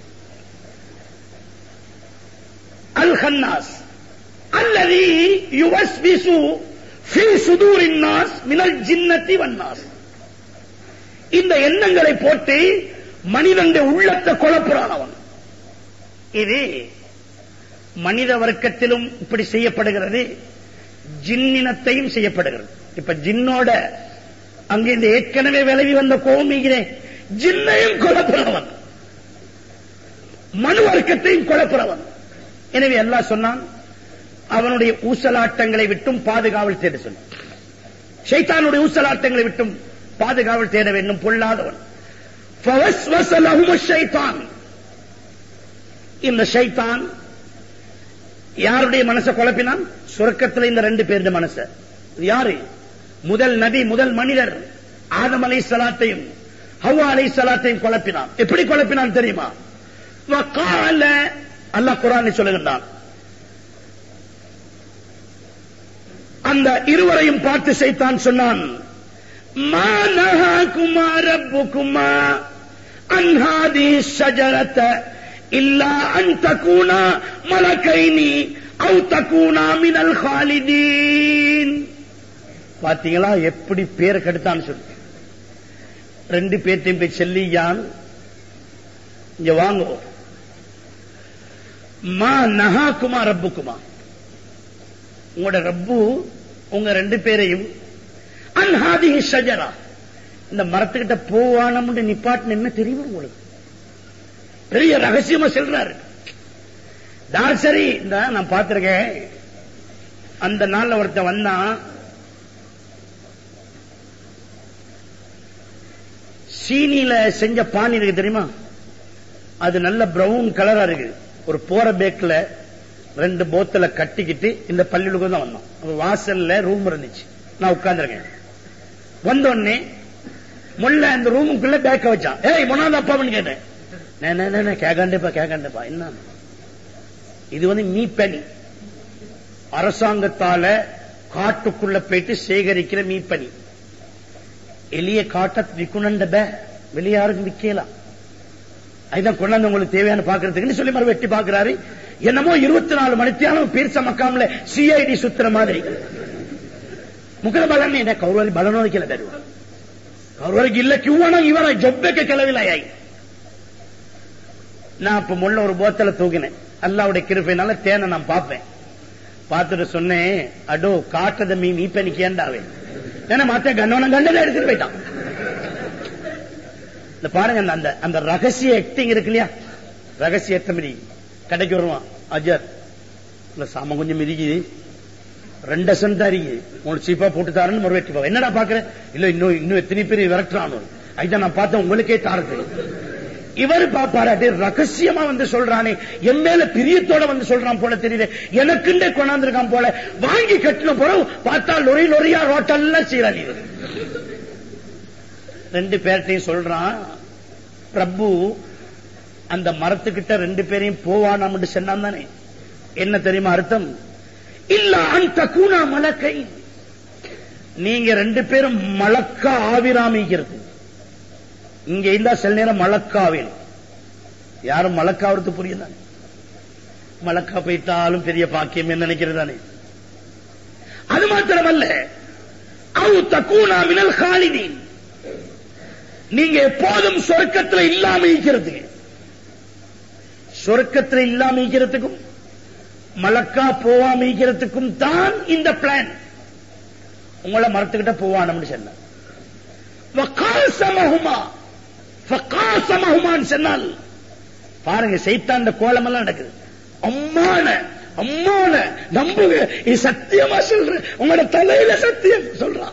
அல் கன்னாஸ் அல்லதி யுவஸ்விசு ஃபீ சுதூரின் நாஸ் மினல் ஜின்னத்தி வன்னாஸ். இந்த எண்ணங்களை போட்டு மனிதனுடைய உள்ளத்தை குழப்புறான் அவன். இது மனித வர்க்கத்திலும் இப்படி செய்யப்படுகிறது, ஜின்னினத்தையும் செய்யப்படுகிறது. இப்ப ஜின்னோட அங்க இந்த ஏற்கனவே விலகி வந்த கோமிகிறேன், ஜின்னையும் குழப்புறவன், மனு வர்க்கத்தையும் குழப்புறவன். எனவே அல்லாஹ் சொன்னான் அவனுடைய ஊசலாட்டங்களை விட்டும் பாதுகாவல் தேட சொன்னான். ஷைத்தானுடைய ஊசலாட்டங்களை விட்டும் பாதுகாவல் தேட வேண்டும், பொல்லாதவன். ஃபவஸ்வஸ லஹுமுஷ் ஷைத்தான், இந்த ஷைத்தான் யாருடைய மனசை குழப்பினான்? சொர்க்கத்தில் இந்த ரெண்டு பேருடைய மனசை. யாரு? முதல் நபி, முதல் மனிதர் ஆதம் அலைஹிஸ்ஸலாத்தையும் ஹவ்வா அலைஹிஸ்ஸலாத்தையும் குழப்பினான். எப்படி குழப்பினான் தெரியுமா? வகால, அல்லாஹ் குர்ஆனில் சொல்லுகிறான், அந்த இருவரையும் பார்த்து ஷைத்தான் சொன்னான், மா நஹாகுமா ரப்புகுமா அன் ஹாதிஹி ஷஜரத இல்லா அன் தகூனா மலகைனி அவு தகூனா மினல் காலிதீன். பாத்தீங்களா எப்படி பேர் கெடுத்தான்னு சொல்லி. ரெண்டு பேர்த்தையும் போய் செல்லியான், இங்க வாங்க, மா நஹாகுமா ரப்புகுமா, உங்களோட ரப்பு உங்க ரெண்டு பேரையும் அன் ஹாதிஹி ஷஜரா, இந்த மரத்துக்கிட்ட போவானம்னு நிப்பாட்டு என்ன தெரியும் உங்களுக்கு? பெரிய ரகசியமா சொல்றாரு. தாசரி இந்த நான் பார்த்திருக்கேன், அந்த நாள்ல ஒருத்த வந்தான், சீனியில செஞ்ச பானி இருக்கு தெரியுமா, அது நல்ல பிரவுன் கலரா இருக்கு. ஒரு போற பேக்ல ரெண்டு போத்தல கட்டிக்கிட்டு இந்த பள்ளிகளுக்கு தான் வந்தோம். வாசல்ல ரூம் இருந்துச்சு, நான் உட்கார்ந்துருக்கேன். வந்தோடனே முல்ல அந்த ரூமுக்குள்ள பேக்க வச்சான். ஏய் மொனாத அப்பான்னு கேட்டேன். கேட்காண்டேப்பா கேட்காண்டேப்பா என்ன இது? வந்து மீப்பனி, அரசாங்கத்தால காட்டுக்குள்ள போயிட்டு சேகரிக்கிற மீப்பனி. எளிய காட்ட விக்குணண்ட வெளியாருக்கு விக்கலாம். அதுதான் கொண்டாந்து உங்களுக்கு தேவையான பாக்குறதுக்குன்னு சொல்லி மறு வெட்டி பாக்குறாரு. என்னமோ இருபத்தி நாலு மணித்தியாலும் பீர்ச மக்காமல சிஐடி சுத்துற மாதிரி ಮುಖದ ಬಲನೇ ಕೌರವರಿಗೆ ಬಲನೋದಕ್ಕೆಲ್ಲ ಬೇಡ ಕೌರವರಿಗೆ ಇಲ್ಲ ಕ್ಯೂವಣ ಇವರ ಜೊಬ್ಬಕ್ಕೆ ಕೆಲವಿಲ್ಲ ಆಯಿ. நான் இப்ப முள்ள ஒரு போத்தல தூக்கினேன். அல்லாவுடைய கிருபையினால தேனை நான் பார்ப்பேன். பார்த்துட்டு சொன்னேன், அடோ காட்டத மீ மீ பெண்ணிக்கு ஏண்டாவே ஏன்னா மாத்த கண்ணவன கண்டதை எடுத்துட்டு போயிட்டான். இந்த பாருங்க அந்த அந்த ரகசிய ஆக்டிங் இருக்கு இல்லையா, ரகசிய எத்தமதி கடைக்கு வருவான். அஜர் இல்ல சாம கொஞ்சம் மிதிக்குது, ரெண்டு சென்ட் அறிக்கை உங்களுக்கு சீப்பா போட்டு தாரன்னு மறுவெட்டி போ. என்னடா பாக்குறேன், இல்ல இன்னும் இன்னும் எத்தனை பேர் விரட்டுறானு. அதுதான் நான் பார்த்தேன், உங்களுக்கே தாரது. இவர் பாப்பாராட்டி ரகசியமா வந்து சொல்றானே, என் மேல பிரியத்தோட வந்து சொல்றான் போல தெரியுது, எனக்குண்டே கொண்டாந்துருக்கான் போல. வாங்கி கட்டின போற பார்த்தா லொரி லொரியா ரோட்டெல்லாம் சீராளி. ரெண்டு பேர்ட்டையும் சொல்றான், பிரபு அந்த மரத்துக்கிட்ட ரெண்டு பேரையும் போவானாம் சொன்னான் தானே. என்ன தெரியுமா அர்த்தம்? இல்ல அந்த கூணா மலக்கை, நீங்க ரெண்டு பேரும் மலக்கா ஆவிராமிக்கிறது. இங்க இருந்தா சில நேரம் மலக்காவில் யாரும் மலக்காவது புரியுதா? மலக்கா போயிட்டாலும் பெரிய பாக்கியம் என்ன நினைக்கிறதானே. அது மாத்திரமல்ல, அவு தக்கூனா மினல் காலிதீன், நீங்க எப்போதும் சொர்க்கத்தில் இல்லாம இருக்கிறது. சொர்க்கத்தில் இல்லாம இருக்கிறதுக்கும் மலக்கா போவாம இருக்கிறதுக்கும் தான் இந்த பிளான். உங்களை மரத்துக்கிட்ட போவானு சொன்ன சொன்னால் பாருங்க, சைத்தாண்ட கோலம் எல்லாம் நடக்குது. அம்மான அம்மான நம்புங்க, இது சத்தியமா சொல்றேன், உங்களோட தலையில சத்தியம் சொல்றான்,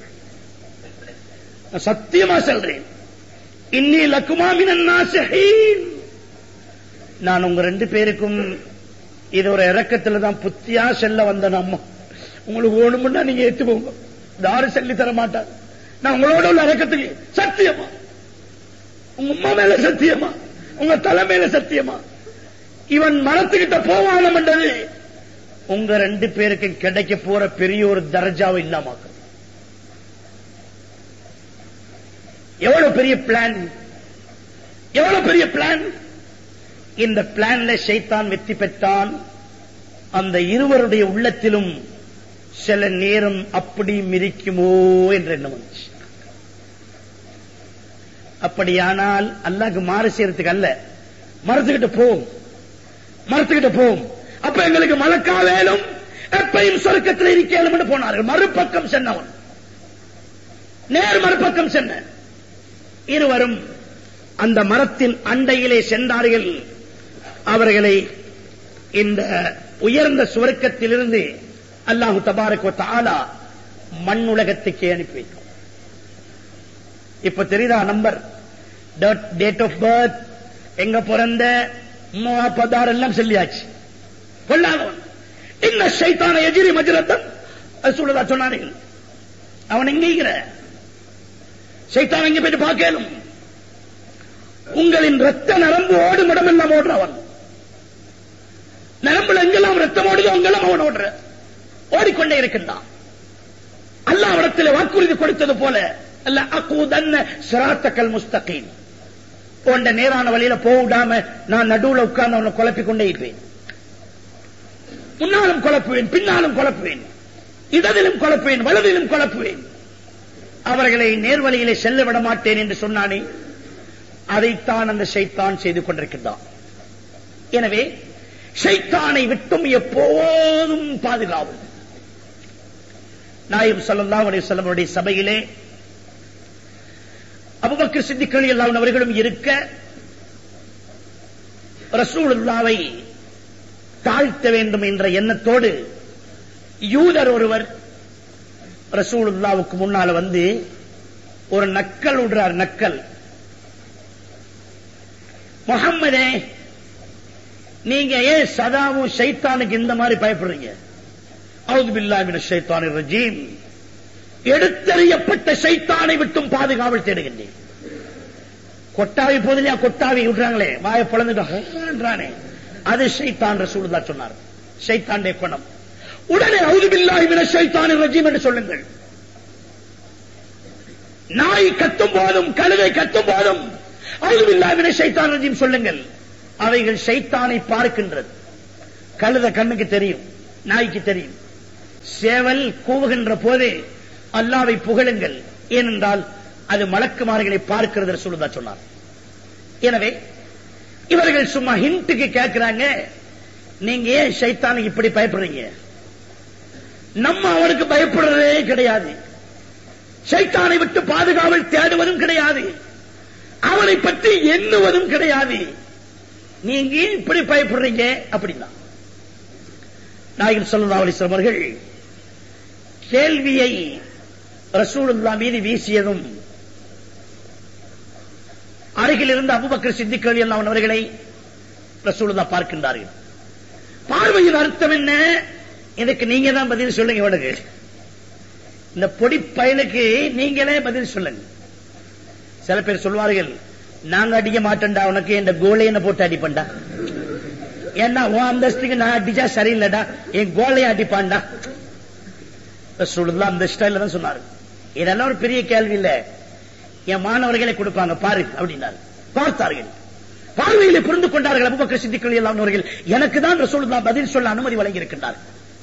சத்தியமா சொல்றேன். இன்னி லக்குமா மினன் நாஸிஹீன், நான் உங்க ரெண்டு பேருக்கும் இது ஒரு இறக்கத்துல தான் புத்தியா செல்ல வந்த. அம்மா உங்களுக்கு ஓணுமுன்னா நீங்க ஏத்து போங்க, யாரும் சொல்லி தர மாட்டாங்க. நான் உங்களோட உள்ள இறக்கத்துக்கு சத்தியமா, உங்க அம்மா மேல சத்தியமா, உங்க தலை மேல சத்தியமா, இவன் மரத்துக்கிட்ட போவானம் என்றது உங்க ரெண்டு பேருக்கு கிடைக்க போற பெரிய ஒரு தர்ஜாவை இல்லாம. எவ்வளவு பெரிய பிளான், எவ்வளவு பெரிய பிளான். இந்த பிளான்ல ஷைத்தான் வெற்றி பெற்றான். அந்த இருவருடைய உள்ளத்திலும் சில நேரம் அப்படி மிதிக்குமோ என்ற எண்ணம் வந்துச்சு. அப்படியானால் அல்லாஹ்க்கு மாறு செய்யறதுக்கு அல்ல, மரத்துக்கிட்ட போவோம், மரத்துக்கிட்ட போவோம், அப்ப எங்களுக்கு மலக்கா வேலும், எப்பையும் சொர்க்கத்தில் இருக்கேன் போனார்கள். மறுபக்கம் சென்னவன் நேர் மறுபக்கம் சென்ன இருவரும் அந்த மரத்தின் அண்டையிலே சென்றார்கள். அவர்களை இந்த உயர்ந்த சுவர்க்கத்திலிருந்து அல்லாஹு தபாரக் வ தஆலா மண் உலகத்துக்கே அனுப்பி வைக்கும். இப்ப தெரியுதா நம்பர், டேட் ஆஃப் பர்த், எங்க பிறந்த, பதார் எல்லாம் சொல்லியாச்சு. கொள்ளாதவன் இன்ன ஷைத்தான எஜிரி மஜ்ரத்தன், அது சொல்லுதா சொன்னார்கள். அவன் எங்கிற ஷைத்தான் எங்க போயிட்டு பார்க்கலும். உங்களின் ரத்த நரம்பு ஓடும் இடமெல்லாம் ஓடுறவன், நரம்புல எங்கெல்லாம் ரத்தம் ஓடுதோ அங்கெல்லாம் அவன் ஓடுற ஓடிக்கொண்டே இருக்கின்றான். அல்லாஹ் இடத்தில் வாக்குறுதி கொடுத்தது போல, அல்ல அகூதன்ன சிராத்தக்கல் முஸ்தகீம், போன்ற நேரான வழியில போடாம நான் நடுவுல உட்கார்ந்து அவனை குழப்பிக் கொண்டே இருப்பேன். முன்னாலும் குழப்புவேன், பின்னாலும் குழப்புவேன், இடதிலும் குழப்புவேன், வலதிலும் குழப்புவேன். அவர்களை நேர்வழியிலே செல்ல விட மாட்டேன் என்று சொன்னானே, அதைத்தான் அந்த ஷைத்தான் செய்து கொண்டிருக்கின்றான். எனவே ஷைத்தானை விட்டும் எப்போதும் பாதுகாவும். நாயகம் ஸல்லல்லாஹு அலைஹி வஸல்லம் அவருடைய சபையிலே அபூபக்கர் சித்திக் ரலியல்லாஹு அன்ஹு அவர்களும் இருக்க, ரசூலுல்லாஹ்வை தாழ்த்த வேண்டும் என்ற எண்ணத்தோடு யூதர் ஒருவர் ரசூலுல்லாஹ்வுக்கு முன்னால வந்து ஒரு நக்கல் விடுறார். நக்கல், முஹம்மதே நீங்க ஏன் சதாவும் ஷைத்தானுக்கு இந்த மாதிரி பயப்படுறீங்க? அஊது பில்லாஹி மினஷ் ஷைத்தானிர் ரஜீம், எடுத்தறியப்பட்ட ஷைத்தானை விட்டும் பாதுகாவல் தேடுகின்றேன். கொட்டாவி போதிலையா, கொட்டாவி விடுறாங்களே, வாயை பொளந்துட்டானே, அது ஷைத்தான். ரசூலுல்லாஹ் சொன்னார், ஷைத்தானுடைய குணம். உடனே அஊது பில்லாஹி மினஷ் ஷைத்தானிர் ரஜீம் என்று சொல்லுங்கள். நாய் கத்தும் போதும், கழுதை கத்தும் போதும், அவுது பில்லாஹி மினஷ் ஷைத்தானிர் ரஜீம் சொல்லுங்கள். அவைகள் ஷைத்தானை பார்க்கின்றது. கழுத கண்ணுக்கு தெரியும், நாய்க்கு தெரியும். சேவல் கூவுகின்ற போது அல்லாஹ்வை புகழுங்கள், ஏனென்றால் அது மலக்குமார்களை பார்க்கிறது ரசூலுல்லாஹ் சொன்னார். எனவே இவர்கள் சும்மா ஹிண்ட்டுக்கு கேட்கிறாங்க, நீங்க ஏன் ஷைத்தானுக்கு இப்படி பயப்படுறீங்க? நம்ம அவனுக்கு பயப்படுறதே கிடையாது, ஷைத்தானை விட்டு பாதுகாவல் தேடுவதும் கிடையாது, அவனை பற்றி எண்ணுவதும் கிடையாது, நீங்க இப்படி பயப்படுறீங்க அப்படின்னா. நாயகம் ஸல்லல்லாஹு அலைஹி வஸல்லம் அவர்கள் கேள்வியை ரசூலுல்லாஹ் மீது வீசியதும் அருகில் இருந்த அபூபக்கர் சித்திக் ரலியல்லாஹு அன்ஹு அவர்களை ரசூலுல்லாஹ் பார்க்கின்றார்கள். பார்வையின் அர்த்தம் என்ன? இதுக்கு நீங்க தான் பதில் சொல்லுங்க. இவனுக்கு இந்த பொடி பயலுக்கு நீங்களே பதில் சொல்லுங்க. சில பேர் சொல்வார்கள், நாங்க அடிக்க மாட்டேன்டா, உனக்கு இந்த கோலையை போட்டு அடிப்பண்டா, ஏன்னா உன் அந்தஸ்துக்கு நான் அடிச்சா சரியில்லடா, என் கோலையை அடிப்பான்டா. ரசூலுல்லாஹ் அந்த ஸ்டைல்ல தான் சொன்னாரு. இதெல்லாம் ஒரு பெரிய கேள்வி இல்ல, என் மாணவர்களை கொடுப்பாங்க பாரு அப்படின்னாரு. பார்த்தார்கள், பார்வையிலே புரிந்து கொண்டார்கள் அபூபக்கர் சித்திக் ரலியல்லாஹு அன்ஹு அவர்கள். எனக்கு தான் ரசூலுல்லாஹ் பதில் சொல்ல அனுமதி வழங்கி இருக்கின்றார்.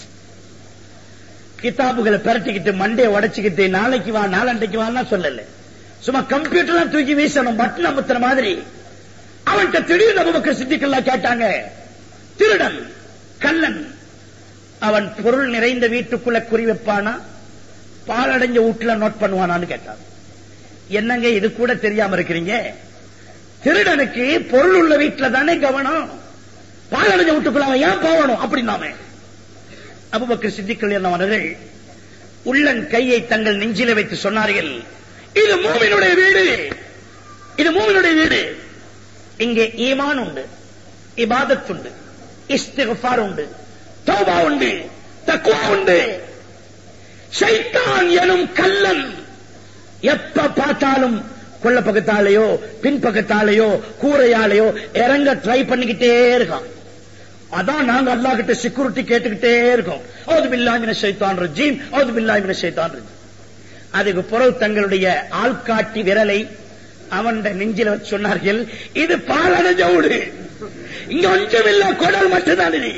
கிதாபுகளை பரட்டிக்கிட்டு மண்டையை உடைச்சுக்கிட்டு நாளைக்கு வா நாளண்டைக்கு வான்னா சொல்லல, சும்மா கம்ப்யூட்டர் தூக்கி வீசணும் பட்டன் அமுத்துற மாதிரி. அவன்கிட்ட திடீர்னு அபூபக்கர் சித்திக் ரலியல்லாஹு கேட்டாங்க, திருடன் கள்ளன் அவன் பொருள் நிறைந்த வீட்டுக்குள்ள குறி வைப்பானா, பாலடைஞ்ச வீட்டுல நோட் பண்ணுவானான்னு கேட்டான். என்னங்க இது கூட தெரியாம இருக்கிறீங்க? திருடனுக்கு பொருள் உள்ள வீட்டுல தானே கவனம், பாலடைஞ்ச வீட்டுக்குள்ள அவன் ஏன் போகணும் அப்படின்னாமே. அபூபக்கர் சித்திக் ரலியல்லாஹு அன்ஹு அவர்கள் உள்ளன் கையை தங்கள் நெஞ்சில வைத்து சொன்னார்கள், இது மூமினுடைய வீடு, இது மூமினுடைய வீடு. இங்கே ஈமான் உண்டு, இபாதத் உண்டு, இஸ்திக்ஃபார் உண்டு, தௌபா உண்டு, தக்வா உண்டு. ஷைத்தான் எனும் கள்ளன் எப்ப பார்த்தாலும் கொள்ள பக்கத்தாலேயோ பின்பக்கத்தாலேயோ கூரையாலேயோ இறங்க ட்ரை பண்ணிக்கிட்டே இருக்கான். அதான் நாங்க அல்லாஹ் கிட்ட செக்யூரிட்டி கேட்டுக்கிட்டே இருக்கோம். அவுது பில்லாஹி மினஷ் ஷைத்தானிர் ரஜீம், அவுது பில்லாஹி மினஷ் ஷைத்தானிர் ரஜீம். அதுக்கு பிறகு தங்களுடைய ஆள்காட்டி விரலை அவன் நெஞ்சில வச்சு சொன்னார்கள், இது பாலடைஞ்ச வீடு, இங்க ஒன்றும் இல்ல, குடல் மட்டும்தான் இது.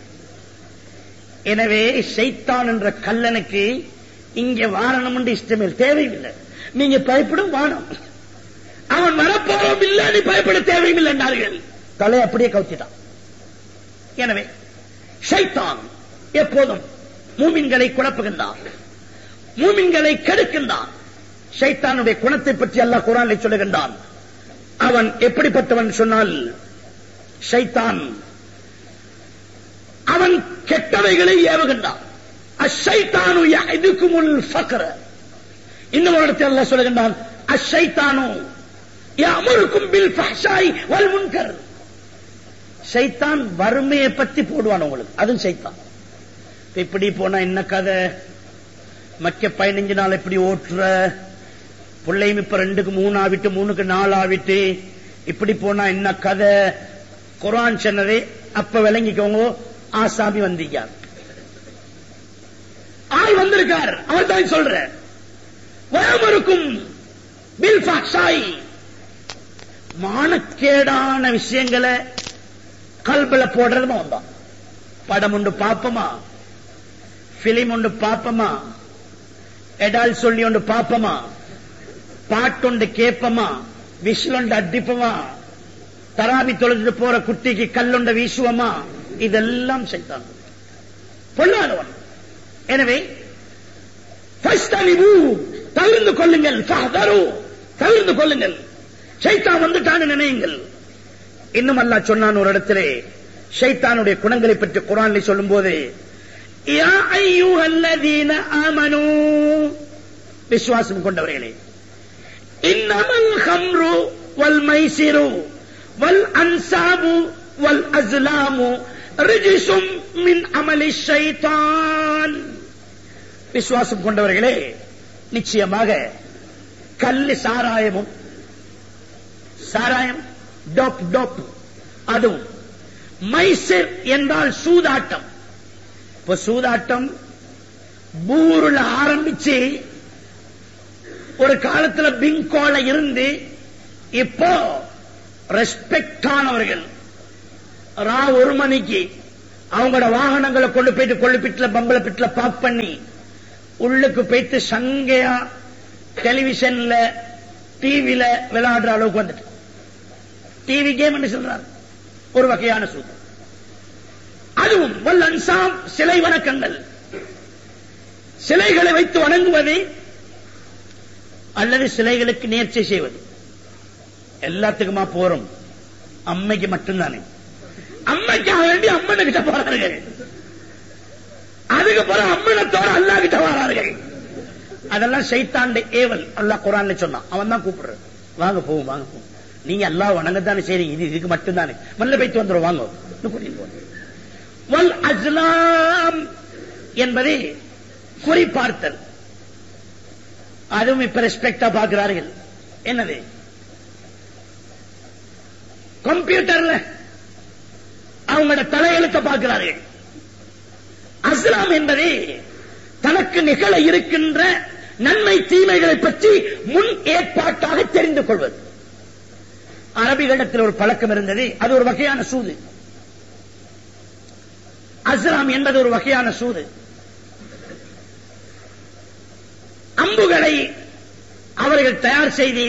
எனவே ஷைத்தான் என்ற கல்லனுக்கு இங்க வாரணம் என்று இஷ்டமே தேவையில்லை, நீங்க பயப்படும் வானம், அவன் வரப்போறோம் இல்ல, நீ பயப்பட தேவையில்லை என்றார்கள். தலை அப்படியே கவுத்திட்டான். எனவே ஷைத்தான் எப்போதும் மூமின்களை குழப்புகின்றான், மூமின்களை கெடுக்கின்றான். ஷைத்தானுடைய குணத்தை பற்றி அல்லாஹ் குர்ஆனில் சொல்லுகின்றான். அவன் எப்படிப்பட்டவன் சொன்னால், ஷைத்தான் அவன் கெட்டவைகளை ஏவுகின்றான். அஷைத்தானு யஅதுகுமுல் ஃபக்ர. இன்னொரு இடத்தில் அல்லாஹ் சொல்லுகின்றான், அஷைத்தானு யஅமுருக்கும் பில் ஃபஹ்ஷாய் வல் முன்கர். ஷைத்தான் வறுமையை பத்தி போடுவான் உங்களுக்கு, அதுவும் ஷைத்தான். இப்படி போனா என்ன கதை, மக்க பதினஞ்சு நாள் எப்படி ஓட்டுற, பிள்ளையும் இப்ப ரெண்டுக்கு மூணு ஆவிட்டு மூணுக்கு நாலு ஆவிட்டு, இப்படி போனா என்ன கதை. குர்ஆன் சொன்னதே அப்ப விளங்கிக்கோங்க, ஆசாமி வந்திருக்கார், ஆள் வந்திருக்கார், அவர் தான் சொல்ற. வயமருக்கும் பில் ஃபஹ்ஷாய், மானக்கேடான விஷயங்களை கல்பல போடுறதுமா வந்தான். படம் உண்டு பாப்பமா, பிலிம் உண்டு பாப்பமா, எடால் சொல்லி உண்டு பாப்பமா, பாட்டுண்டு கேப்பமா, விசிலுண்டு அடிப்பமா, தராவி தொழுது போற குட்டிக்கு கல்லுண்ட வீசுவமா, இதெல்லாம் ஷைத்தான் பொல்லாதவன். எனவே தவிர்ந்து கொள்ளுங்கள், தவிர்ந்து கொள்ளுங்கள், ஷைத்தான் வந்துட்டான்னு நினையுங்கள். இன்னும் அல்லாஹ் சொன்னான் ஒரு இடத்திலே ஷைத்தானுடைய குணங்களை பற்றி குர்ஆனில் சொல்லும் போது, யா அய்யுஹல்லதீன ஆமனூ, விசுவாசம் கொண்டவர்களே, இன்னமல் ஹம்ரு வல் மைசிரு வல் அன்சாபு வல் அஸ்லாமு ரிஜ்சும் மின் அமலி ஷைத்தான். விசுவாசம் கொண்டவர்களே, நிச்சயமாக கல்லு சாராயமும், சாராயம் டோப் டோப், அதுவும் மைசிர் என்றால் சூதாட்டம். இப்ப சூதாட்டம் பூருல ஆரம்பிச்சு ஒரு காலத்துல பிங்கோல இருந்து இப்போ ரெஸ்பெக்ட் ஆனவர்கள் ரா ஒரு மணிக்கு அவங்களோட வாகனங்களை கொண்டு போயிட்டு கொள்ளுப்பிட்டுல பம்பள பிட்டுல பார்க் பண்ணி உள்ளுக்கு போயிட்டு சங்கையா டெலிவிஷன்ல டிவில விளையாடுற அளவுக்கு வந்துட்டு டிவி கேம் என்று சொல்றாரு. ஒரு வகையான சூது. அதுவும் வல் அன்சாம் சிலை வணக்கங்கள், சிலைகளை வைத்து வணங்குவது அல்லது சிலைகளுக்கு நேர்ச்சை செய்வது. எல்லாத்துக்குமா போறோம்? அம்மைக்கு மட்டும்தானே. அம்மைக்காக வேண்டி அம்மனை கிட்ட போறார்கள். அதுக்கு பிறகு அம்மனத்தோட அல்லா கிட்ட வரார்கள். அதெல்லாம் சைத்தாண்ட ஏவல். அல்லாஹ் குர்ஆன்ல சொன்னான். அவன் தான் கூப்பிடுற, வாங்க போவோம் வாங்க போவோம், நீங்க அல்லாஹ் வணங்கத்தானே செய்றீங்க, இது இதுக்கு மட்டும்தானே, மல்ல போயிட்டு வந்துடும் வாங்க கூட்டிட்டு போங்க. வல் அஸ்லாம் என்பது குறிப்பார்த்தல். அதுவும் இப்ப ரெஸ்பெக்டா பார்க்கிறார்கள். என்னது? கம்ப்யூட்டர்ல அவங்களோட தலையெழுத்த பார்க்கிறார்கள். அஸ்லாம் என்பது தனக்கு நிகழ இருக்கின்ற நன்மை தீமைகளை பற்றி முன் ஏற்பாட்டாக தெரிந்து கொள்வது. அரபிகளிடத்தில் ஒரு பழக்கம் இருந்தது. அது ஒரு வகையான சூது. அஸ்லாம் என்பது ஒரு வகையான சூது. அம்புகளை அவர்கள் தயார் செய்து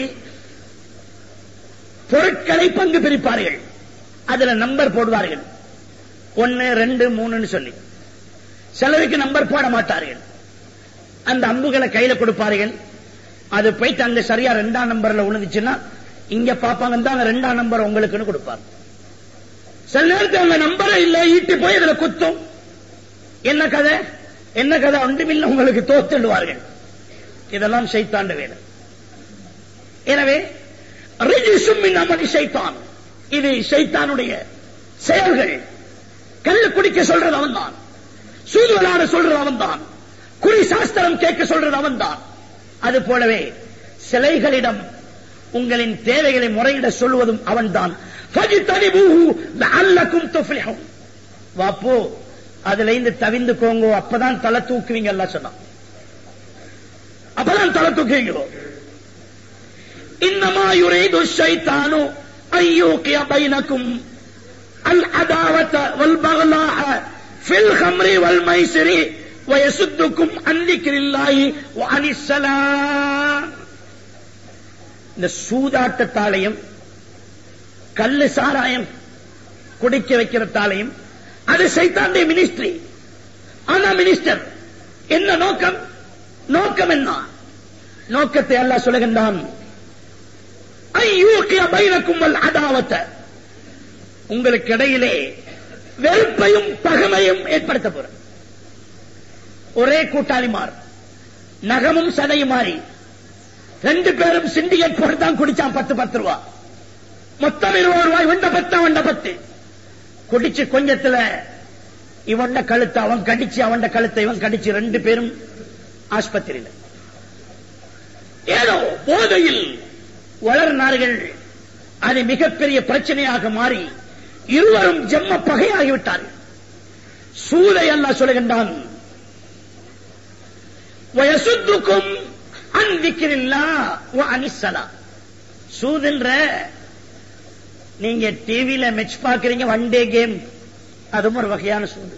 பொருட்களை பங்கு பிரிப்பார்கள். அதுல நம்பர் போடுவார்கள். ஒன்னு ரெண்டு மூணுன்னு சொல்லி. சிலருக்கு நம்பர் போட மாட்டார்கள். அந்த அம்புகளை கையில கொடுப்பார்கள். அது போயிட்டு அங்க சரியா ரெண்டாம் நம்பர்ல விழுந்துச்சுன்னா இங்க பாப்பாங்க தான் ரெண்டாம் நம்பர் உங்களுக்குன்னு கொடுப்பார். சில நேரத்தில் அந்த நம்பரை இல்ல ஈட்டி போய் இதுல குத்தும். என்ன கதை என்ன கதை ஒன்றுமில்லை, உங்களுக்கு தோத்துடுவார்கள். இதெல்லாம் ஷைத்தாண்ட வேலை. எனவே ரிஜிசும் மின் அமலி ஷைத்தான், இது ஷைத்தானுடைய செயல்கள். கல்லு குடிக்க சொல்றது அவன் தான், சூது விளையாட சொல்றது அவன் தான், குறி சாஸ்திரம் கேட்க சொல்றது அவன் தான். அது போலவே சிலைகளிடம் உங்களின் தேவைகளை முறையிட சொல்வதும் அவன் தான். வாப்போ அதுல இருந்து தவிந்துக்கோங்க, அப்பதான் தலை தூக்குவீங்க. எல்லாம் சொன்னான், அப்பதான் தலை தூக்குவீங்க. இன்னமா யுரீது ஷைத்தானு அய்யூகிய பைனக்கும் அல் அதாவத வல் பக்லாஹ ஃபில் ஹம்ரி வல் மைசிரி வயசுத்துக்கும் அன் திக்ரில்லாஹி வ அனிஸ் ஸலாம். இந்த சூதாட்டத்தாலையும் கல்லு சாராயம் குடிக்க வைக்கிறதாலையும் அது சைத்தானுடைய மினிஸ்ட்ரி. ஆனா மினிஸ்டர் என்ன நோக்கம்? நோக்கம் என்ன? நோக்கத்தை அல்லாஹ் சொல்லுகின்றான், ஐயூகிய பைனக்கும் வல் அதாவத, உங்களுக்கு இடையிலே வெறுப்பையும் பகைமையும் ஏற்படுத்த போற. ஒரே கூட்டாளிமார், நகமும் சதையும் மாறி ரெண்டு பேரும் சிண்டிகேட் போட்டு தான் குடிச்சான். பத்து பத்து ரூபா மொத்தம் இருபது ரூபாய். வண்ட பத்து அவண்ட பத்து குடிச்சு கொஞ்சத்துல இவண்ட கழுத்தை அவன் கடிச்சு, அவண்ட கழுத்தை இவன் கடிச்சு, ரெண்டு பேரும் ஆஸ்பத்திரியில் ஏதோ போதையில் வளர்னார்கள். அது மிகப்பெரிய பிரச்சனையாக மாறி இருவரும் ஜென்ம பகையாகிவிட்டார்கள். சூதை அல்லாஹ் சொல்லுகின்றான், வயசுத்துக்கும் அன் திக்ரில்லாஹ் வ அனிஸ் ஸலாம். சூதுன்ற நீங்க டிவில மேட்ச் பாக்குறீங்க, ஒன் டே கேம், அதுவும் ஒரு வகையான சூது.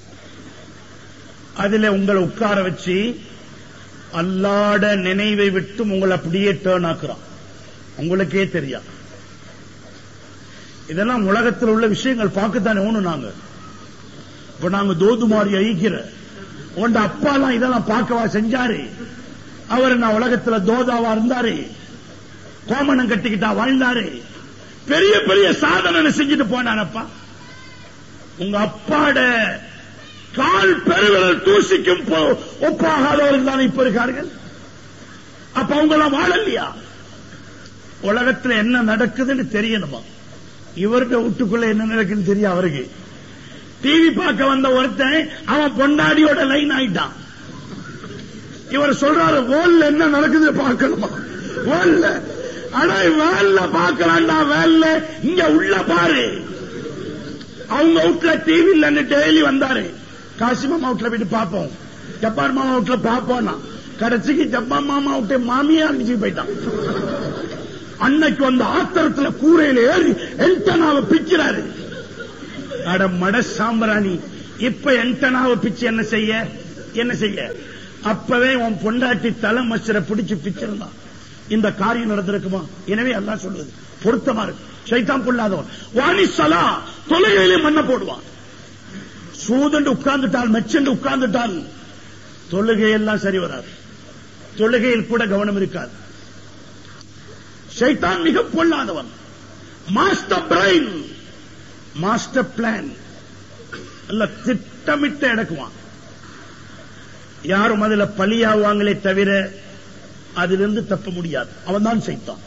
அதுல உங்களை உட்கார வச்சு அல்லாட நினைவை விட்டு உங்களை அப்படியே டேர்ன் ஆக்குறான். உங்களுக்கே தெரியாது. இதெல்லாம் உலகத்தில் உள்ள விஷயங்கள் பார்க்கத்தானே ஒண்ணு. நாங்க இப்ப நாங்க தோதுமாரி ஐக்கிற உண்ட அப்பாலாம் இதெல்லாம் பார்க்கவா செஞ்சாரு? அவர் நான் உலகத்துல தோதாவா இருந்தாரு, கோமணம் கட்டிக்கிட்டா வாழ்ந்தாரு, பெரிய பெரிய சாதனை செஞ்சுட்டு போனானப்பா. உங்க அப்பாட கால் பெருவிரல் தூசிக்கும் ஒப்பாகாதவர்கள் தான் இப்ப இருக்கார்கள். அப்ப அவங்க எல்லாம் வாழலையா? உலகத்துல என்ன நடக்குதுன்னு தெரியணுமா? இவர்கிட்ட வீட்டுக்குள்ள என்ன நடக்குன்னு தெரியும் அவருக்கு. டிவி பார்க்க வந்த ஒருத்தன் அவன் பொண்டாடியோட லைன் ஆயிட்டான். இவர் சொல்றாரு, வேல்ல என்ன நடக்குது பார்க்கணுமா? வேல்ல ஆனா வேல்ல பார்க்கலாம்டா, வேல்ல இங்க உள்ள பாரு. அவங்க வீட்டுல டிவி இல்லன்னு டெய்லி வந்தாரு. காசிமாமா வீட்டுல போயிட்டு பார்ப்போம், ஜப்பான் மாமா வீட்டுல பார்ப்போம்னா கடைசிக்கு ஜப்பான் மாமா விட்டு மாமியா அடிச்சு போயிட்டான். அன்னைக்கு அந்த ஆத்திரத்துல கூரையில ஏறி என்டனாவை பிக்கிறாரு. அட மட சாம்பிராணி, இப்ப என்டனாவை பிச்சு என்ன செய்ய என்ன செய்ய அப்பவே உன் பொண்டாட்டி தலை மச்சரை பிடிச்சு பிச்சிருந்தான், இந்த காரியம் நடந்திருக்குமா? எனவே அல்லாஹ் சொல்லுது பொருத்தமா இருக்கு. ஷைத்தான் பொல்லாதவன். வாணிசலா, தொழுகையிலே மண்ண போடுவான். சூதண்டு உட்கார்ந்துட்டால், மெச்சண்டு உட்கார்ந்துட்டால் தொழுகையெல்லாம் சரி வராது, தொழுகையில் கூட கவனம் இருக்காது. ஷைத்தான் மிக பொல்லாதவன். மாஸ்டர் பிரைன், மாஸ்டர் பிளான், அல்ல திட்டமிட்டு எடுக்குவான். யாரும் அதுல பலியாவாங்களே தவிர அதிலிருந்து தப்ப முடியாது. அவன் தான் ஷைத்தான்.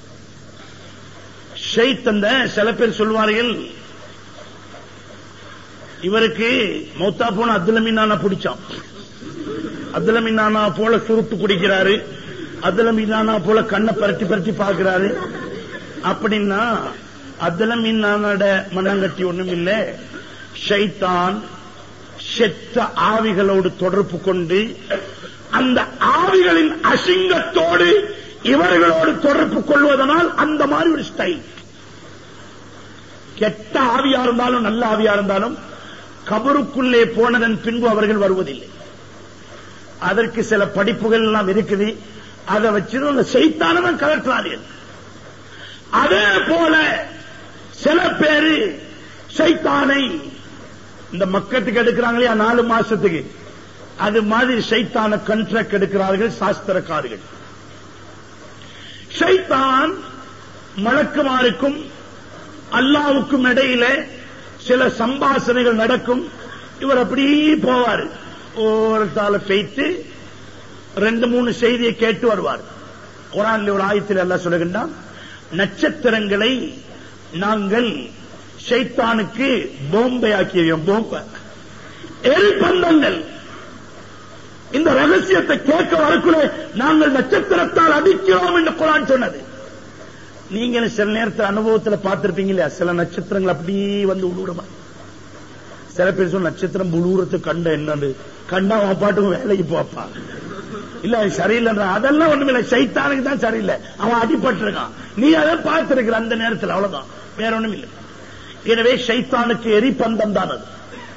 ஷைத்தந்த சில பேர் சொல்வார்கள், இவருக்கு மௌத்தா போன அப்துல் மீனானா பிடிச்சான், அப்துல் மீனானா போல சுருட்டு குடிக்கிறாரு, அப்துல் மீனானா போல கண்ணை பரட்டி பரட்டி பார்க்கிறாரு. அப்படின்னா அப்துல் மீனானோட மண்ணங்கட்டி ஒண்ணும் இல்லை. ஷைத்தான் செத்த ஆவிகளோடு தொடர்பு கொண்டு அந்த ஆவிகளின் அசிங்கத்தோடு இவர்களோடு தொடர்பு கொள்வதனால் அந்த மாதிரி ஒரு ஸ்டைல். கெட்ட ஆவியா இருந்தாலும் நல்ல ஆவியா இருந்தாலும் கபருக்குள்ளே போனதன் பின்பு அவர்கள் வருவதில்லை. அதற்கு சில படிப்புகள் எல்லாம் இருக்குது. அதை வச்சு அந்த ஷைத்தானவன் கலற்றார்கள். அதே போல சில பேரு ஷைத்தானை இந்த மக்கத்துக்கு எடுக்கிறாங்களே நாலு மாசத்துக்கு, அது மாதிரி ஷைத்தான கண்ட்ராக்ட் எடுக்கிறார்கள் சாஸ்திரக்காரர்கள். ஷைத்தான் மலக்குமாருக்கும் அல்லாவுக்கும் இடையில சில சம்பாஷணைகள் நடக்கும். இவர் அப்படி போவார், ஒருத்தால பெய்த்து ரெண்டு மூணு செய்தியை கேட்டு வருவார். குர்ஆன்ல ஒரு ஆயத்தில் அல்லாஹ் சொல்லுகின்றான், நட்சத்திரங்களை நாங்கள் ஷைத்தானுக்கு போம்பை ஆக்கியோம். போம்ப எரிபந்தங்கள். இந்த ரகசியத்தை கேட்க வரக்குள்ள நாங்கள் நட்சத்திரத்தால் அடிக்கிறோம் என்று குர்ஆன் சொன்னது. நீங்க சில நேரத்தில் அனுபவத்தில் பார்த்திருப்பீங்க இல்லையா, சில நட்சத்திரங்கள் அப்படியே வந்து உழுவுறமா. சில பேர் சொல்ல நட்சத்திரம் உழுவுறது கண்ட என்னன்னு கண்டா அவன் பாட்டுக்கும் வேலைக்கு போப்பா, இல்ல சரியில்லை. அதெல்லாம் ஒண்ணுமில்லை, ஷைத்தானுக்கு தான் சரியில்லை, அவன் அடிபட்டு இருக்கான். நீ அதை பார்த்திருக்கிற அந்த நேரத்தில், அவ்வளவுதான், வேற ஒண்ணும் இல்லை. எனவே ஷைத்தானுக்கு எரிபந்தம் தான் அது.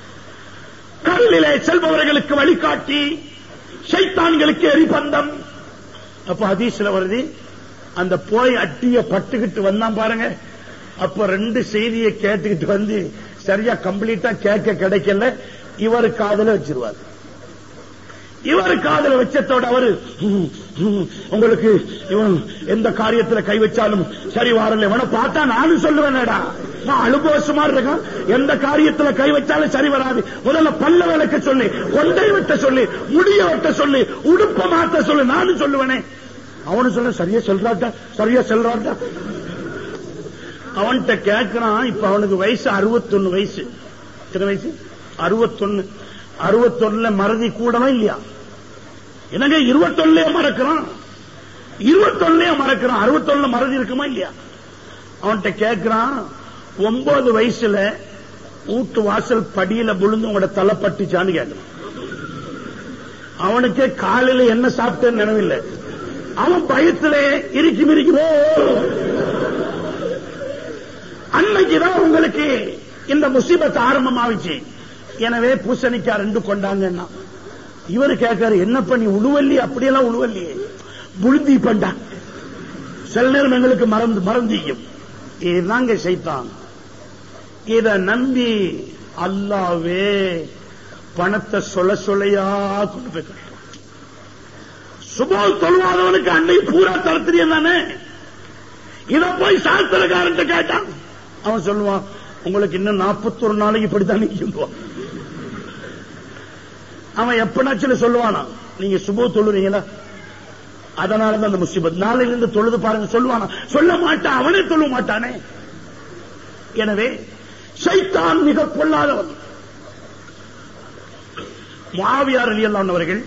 கடலிலே செல்பவர்களுக்கு வழிகாட்டி ஷைத்தான்களுக்கு எரிபந்தம். அப்ப ஹதீஸ்ல வருது, அந்த போய் அட்டிய பட்டுக்கிட்டு வந்தான் பாருங்க, அப்ப ரெண்டு செய்தியை கேட்டுக்கிட்டு வந்து சரியா கம்ப்ளீட்டா கேட்க கிடைக்கல, இவரு காதல வச்சிருவார். இவர் காதல வச்சத்தோட அவரு உங்களுக்கு இவன் எந்த காரியத்துல கை வச்சாலும் சரி வரல, இவனை பார்த்தா நானும் சொல்லுவேன்டா, நான் அனுபவசமா இருக்கான், எந்த காரியத்துல கை வச்சாலும் சரி வராது. முதல்ல பல்ல விளக்க சொல்லி, கொண்டை வெட்ட சொல்லி, முடிய வெட்ட சொல்லி, உடுப்ப மாத்த சொல்லி, நானும் சொல்லுவேனே. அவனு சொல்ல சரியா சொல்றாட்டா, சரியா சொல்றாட்டா. அவன்கிட்ட கேட்கிறான். இப்ப அவனுக்கு வயசு அறுபத்தொன்னு வயசு. எத்தனை வயசு? அறுபத்தொன்னு. அறுபத்தொன்னுல மறதி கூடவா இல்லையா? என்னங்க இருபத்தொன்னுலயே மறக்கிறான், இருபத்தொன்னுலயே மறக்கிறான், அறுபத்தொன்னுல மறதி இருக்குமா இல்லையா? அவன்கிட்ட கேட்கிறான், ஒன்பது வயசுல வீட்டு வாசல் படியில விழுந்து உங்களோட தலை பட்டுச்சான்னு கேட்கிறான். அவனுக்கே காலையில என்ன சாப்பிட்டேன்னு நினைவில்லை. அவன் பயத்துல இறுக்கி மிரிக்கிறோ. அன்னைக்குதான் உங்களுக்கு இந்த முசீபத்து ஆரம்பமாவிச்சு. எனவே பூசணிக்காய் ரெண்டு கொண்டாங்கன்னா இவரு கேட்காரு, என்ன பண்ணி உழுவல்லி? அப்படியெல்லாம் உழுவல்லியே, புழுந்தி பண்டா. சில நேரம் எங்களுக்கு மறந்து மறந்தியும். இதுதாங்க ஷைத்தான். இத நம்பி அல்லாவே பணத்தை சொல்ல சொல்லையா கொண்டு போய் கட்டுறான். சுபோல் தொழுவாதவனுக்கு அன்னை பூரா தரத்திரியம் தானே. இத போய் சாஸ்திரக்காரன் கேட்டான், அவன் சொல்லுவான், உங்களுக்கு இன்னும் நாற்பத்தொரு நாளைக்கு இப்படித்தான் நிற்கும். அவன் எப்பனாச்சும் சொல்லுவானா, நீங்க சுபோ தொழுறீங்களா, அதனாலதான் அந்த முசீபத், நாளையிலிருந்து தொழுது பாருங்க சொல்லுவானா? சொல்ல மாட்டான், அவனே சொல்ல மாட்டானே. எனவே ஷைத்தான் மிக பொல்லாதவன். முஆவியா ரலியல்லாஹு அவர்கள்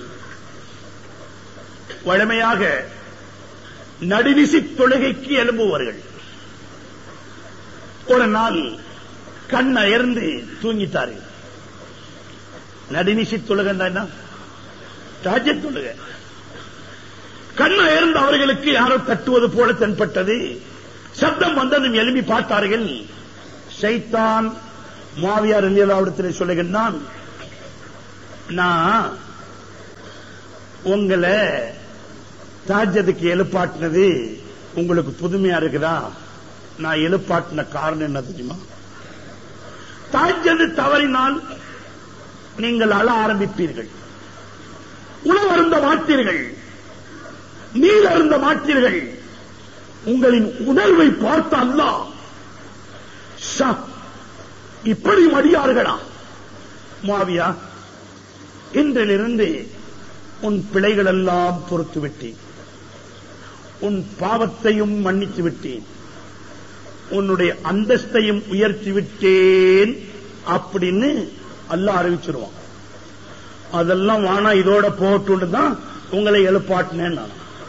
வழமையாக நடுநிசி தொழுகைக்கு எழும்புவார்கள். ஒரு நாள் கண் அயர்ந்து தூங்கிட்டார்கள். நடுநிசி தொழுகை தஹஜ்ஜுத் தொழுகை. கண்ணை இறந்த அவர்களுக்கு யாரோ தட்டுவது போல தென்பட்டது. சப்தம் வந்ததும் எழுப்பி பார்த்தார்கள். ஷைத்தான் முஆவியா ரலியல்லாஹு அன்ஹு சொல்லுகிறான், நான் உங்களை தாஜத்துக்கு எழுப்பாட்டினது உங்களுக்கு புதுமையா இருக்குதா? நான் எழுப்பாட்டின காரணம் என்ன தெரியுமா? தாஜ்ஜது தவறினால் நீங்கள் அழ ஆரம்பிப்பீர்கள், உணவு அருந்த மாட்டீர்கள், நீர் அருந்த மாட்டீர்கள். உங்களின் உணர்வை பார்த்த அல்லாஹ், ஷா, இப்படி மடியார்களா? முஆவியா, இன்றிலிருந்து உன் பிழைகள் எல்லாம் பொறுத்து விட்டேன், உன் பாவத்தையும் மன்னித்து விட்டேன், உன்னுடைய அந்தஸ்தையும் உயர்த்தி விட்டேன் அப்படின்னு அல்லாஹ் அறிவிச்சிருவான். அதெல்லாம் வானா இதோட போட்டு தான் உங்களை எழுப்பாட்டினேன்.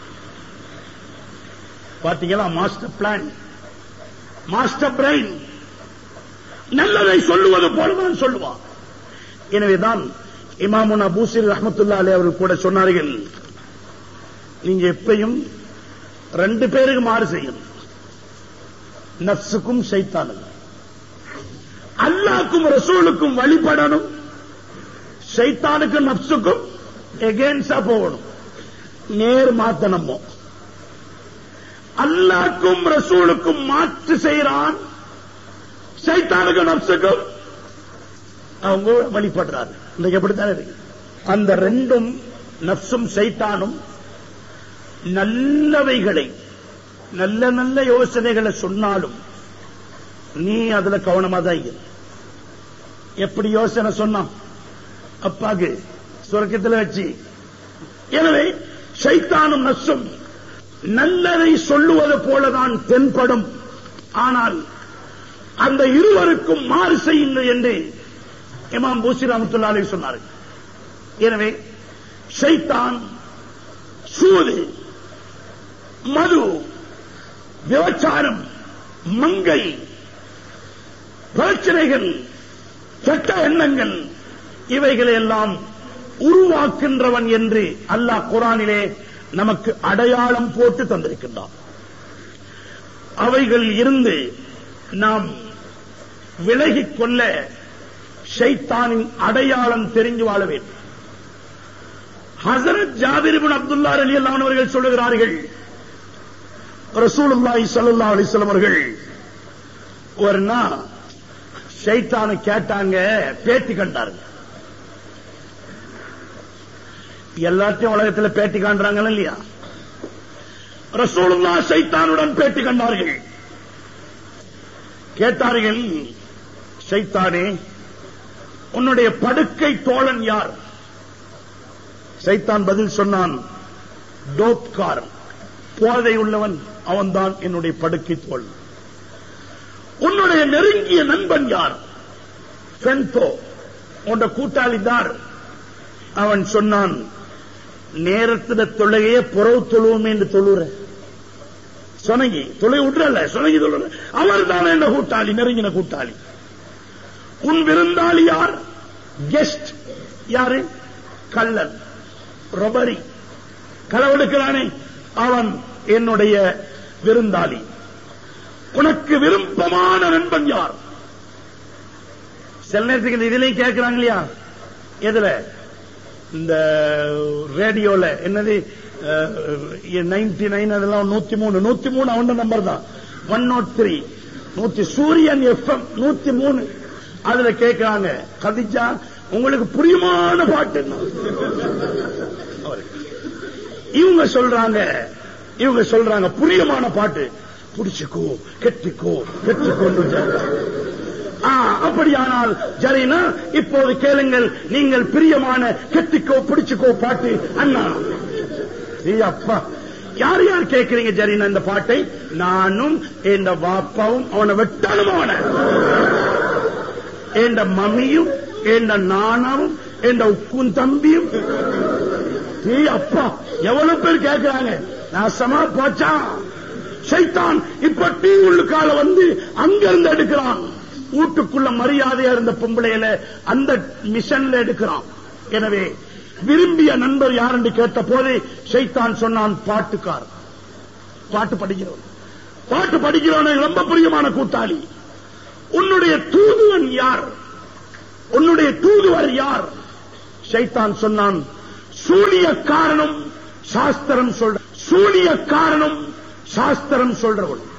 பாத்தீங்களா? Master plan, master brain. நல்லதை சொல்லுவது போலதான் சொல்லுவான். எனவேதான் இமாமுனா பூசிர் ரஹ்மத்துல்லாஹி அலைஹி அவர்கள் கூட சொன்னார்கள், நீங்க எப்பயும் ரெண்டு பேருக்கு மாறு செய்யணும், நஃப்ஸுக்கும் ஷைத்தானுக்கும். அல்லாஹ்வுக்கும் ரசூலுக்கும் வழிபடணும், ஷைத்தானுக்கும் நஃப்ஸுக்கும் எகென்ஸ்டா போகணும். நேர் மாத்தனமோ அல்லாஹ்வுக்கும் ரசூலுக்கும் மாற்று செய்யறான், ஷைத்தானுக்கும் நஃப்ஸுக்கும் அவங்க வழிபடுறாரு. இன்னைக்கு எப்படித்தானே இருக்கு? அந்த ரெண்டும் நஃப்ஸும் ஷைத்தானும் நல்லவைகளை, நல்ல நல்ல யோசனைகளை சொன்னாலும் நீ அதுல கவனமா தான் இரு. எப்படி யோசனை சொன்னான் அப்பாக்கு சொர்க்கத்தில் வச்சு. எனவே ஷைத்தானும் நஃப்ஸும் நல்லதை சொல்லுவது போலதான் தென்படும். ஆனால் அந்த இருவருக்கும் மாறு செய்யுங்கள் என்று இமாம் பூசிர் ரஹ்மத்துல்லாஹி அலைஹி சொன்னார்கள். எனவே ஷைத்தான் சூது, மது, விபச்சாரம், மங்கை, பிரச்சனைகள், கெட்ட எண்ணங்கள், இவைகளை எல்லாம் உருவாக்கின்றவன் என்று அல்லாஹ் குர்ஆனிலே நமக்கு அடையாளம் போட்டு தந்திருக்கின்றான். அவைகள் இருந்து நாம் விலகிக் கொள்ள ஷைத்தானின் அடையாளம் தெரிஞ்சு வாழ வேண்டும். ஹஸரத் ஜாபிர் இப்னு அப்துல்லாஹ் ரலியல்லாஹு அன்ஹு அவர்கள் சொல்லுகிறார்கள், ரசூலுல்லாஹி ஸல்லல்லாஹு அலைஹி வஸல்லம் அவர்கள் ஒரு நாள் ஷைத்தானை கேட்டாங்க, பேட்டி கண்டார்கள். எல்லாத்தையும் உலகத்தில் பேட்டி காண்றாங்க இல்லையா? ரசூலுல்லாஹ் ஷைத்தானுடன் பேட்டி கண்டார்கள். கேட்டார்கள், ஷைத்தானே, உன்னுடைய படுக்கை தோழன் யார்? ஷைத்தான் பதில் சொன்னான், டோப்காரன், போதை உள்ளவன், அவன்தான் என்னுடைய படுக்கை தோழன். உன்னுடைய நெருங்கிய நண்பன் யார்? ஃபென்தோ, உன் கூட்டாளி தார். அவன் சொன்னான், நேரத்தில் தொழுகையே புறவு தொழுவோம் என்று தொழுற சொனங்கி தொலை விட்டுறல, சொனங்கி தொழுற, அவர் தான் என்ன கூட்டாளி, நெருங்கின கூட்டாளி. உன் விருந்தாளி யார்? கெஸ்ட் யாரு? கள்ளன், ரொபரி, களவெடுக்கிறானே, அவன் என்னுடைய விருந்தாளி. உனக்கு விருப்பமான நண்பன் யார்? சில நேரத்துக்கு இதுலயும் கேட்கிறாங்க இல்லையா? எதுல? இந்த ரேடியோல என்னது நைன்டி நைன் அதெல்லாம் நூத்தி மூணு நூத்தி மூணு அவன் நம்பர் தான். ஒன் நாட் த்ரீ நூத்தி சூரியன் எஃப்எம் நூத்தி மூணு அதுல கேட்கிறாங்க, கதிஜா உங்களுக்கு புரியுமான பாட்டு. இவங்க சொல்றாங்க இவங்க சொல்றாங்க புரியுமான பாட்டு, புடிச்சுக்கோ, கெட்டிக்கோ, கெட்டிக்கோ. அப்படியானால் ஜரீனா இப்போது கேளுங்கள், நீங்கள் பிரியமான கெட்டிக்கோ பிடிச்சுக்கோ பாட்டு. அண்ணா அப்பா, யார் யார் கேட்கிறீங்க ஜரீனா இந்த பாட்டை? நானும் என் வாப்பாவும் அவனை வெட்டாலும், அவனை என் மம்மியும் என் நானாவும் என் உக்கும் தம்பியும். அப்பா எவ்வளவு பேர் கேட்கிறாங்க. நாசமா போச்சா ஷைத்தான். இப்ப டீ உள்ளுக்கால வந்து அங்கிருந்து எடுக்கிறான். வீட்டுக்குள்ள மரியாதையா இருந்த பொம்பளையில அந்த மிஷன்ல எடுக்கிறான். எனவே விரும்பிய நண்பர் யார் என்று கேட்ட போது ஷைத்தான் சொன்னான், பாட்டுக்கார், பாட்டு படிக்கிறவன். பாட்டு படிக்கிறவன் ரொம்ப பிரியமான கூட்டாளி. உன்னுடைய தூதுவன் யார்? உன்னுடைய தூதுவர் யார்? ஷைத்தான் சொன்னான், சூனிய காரணம் சாஸ்திரம் சொல்ற சூனிய காரணம் சாஸ்திரம் சொல்றவன்.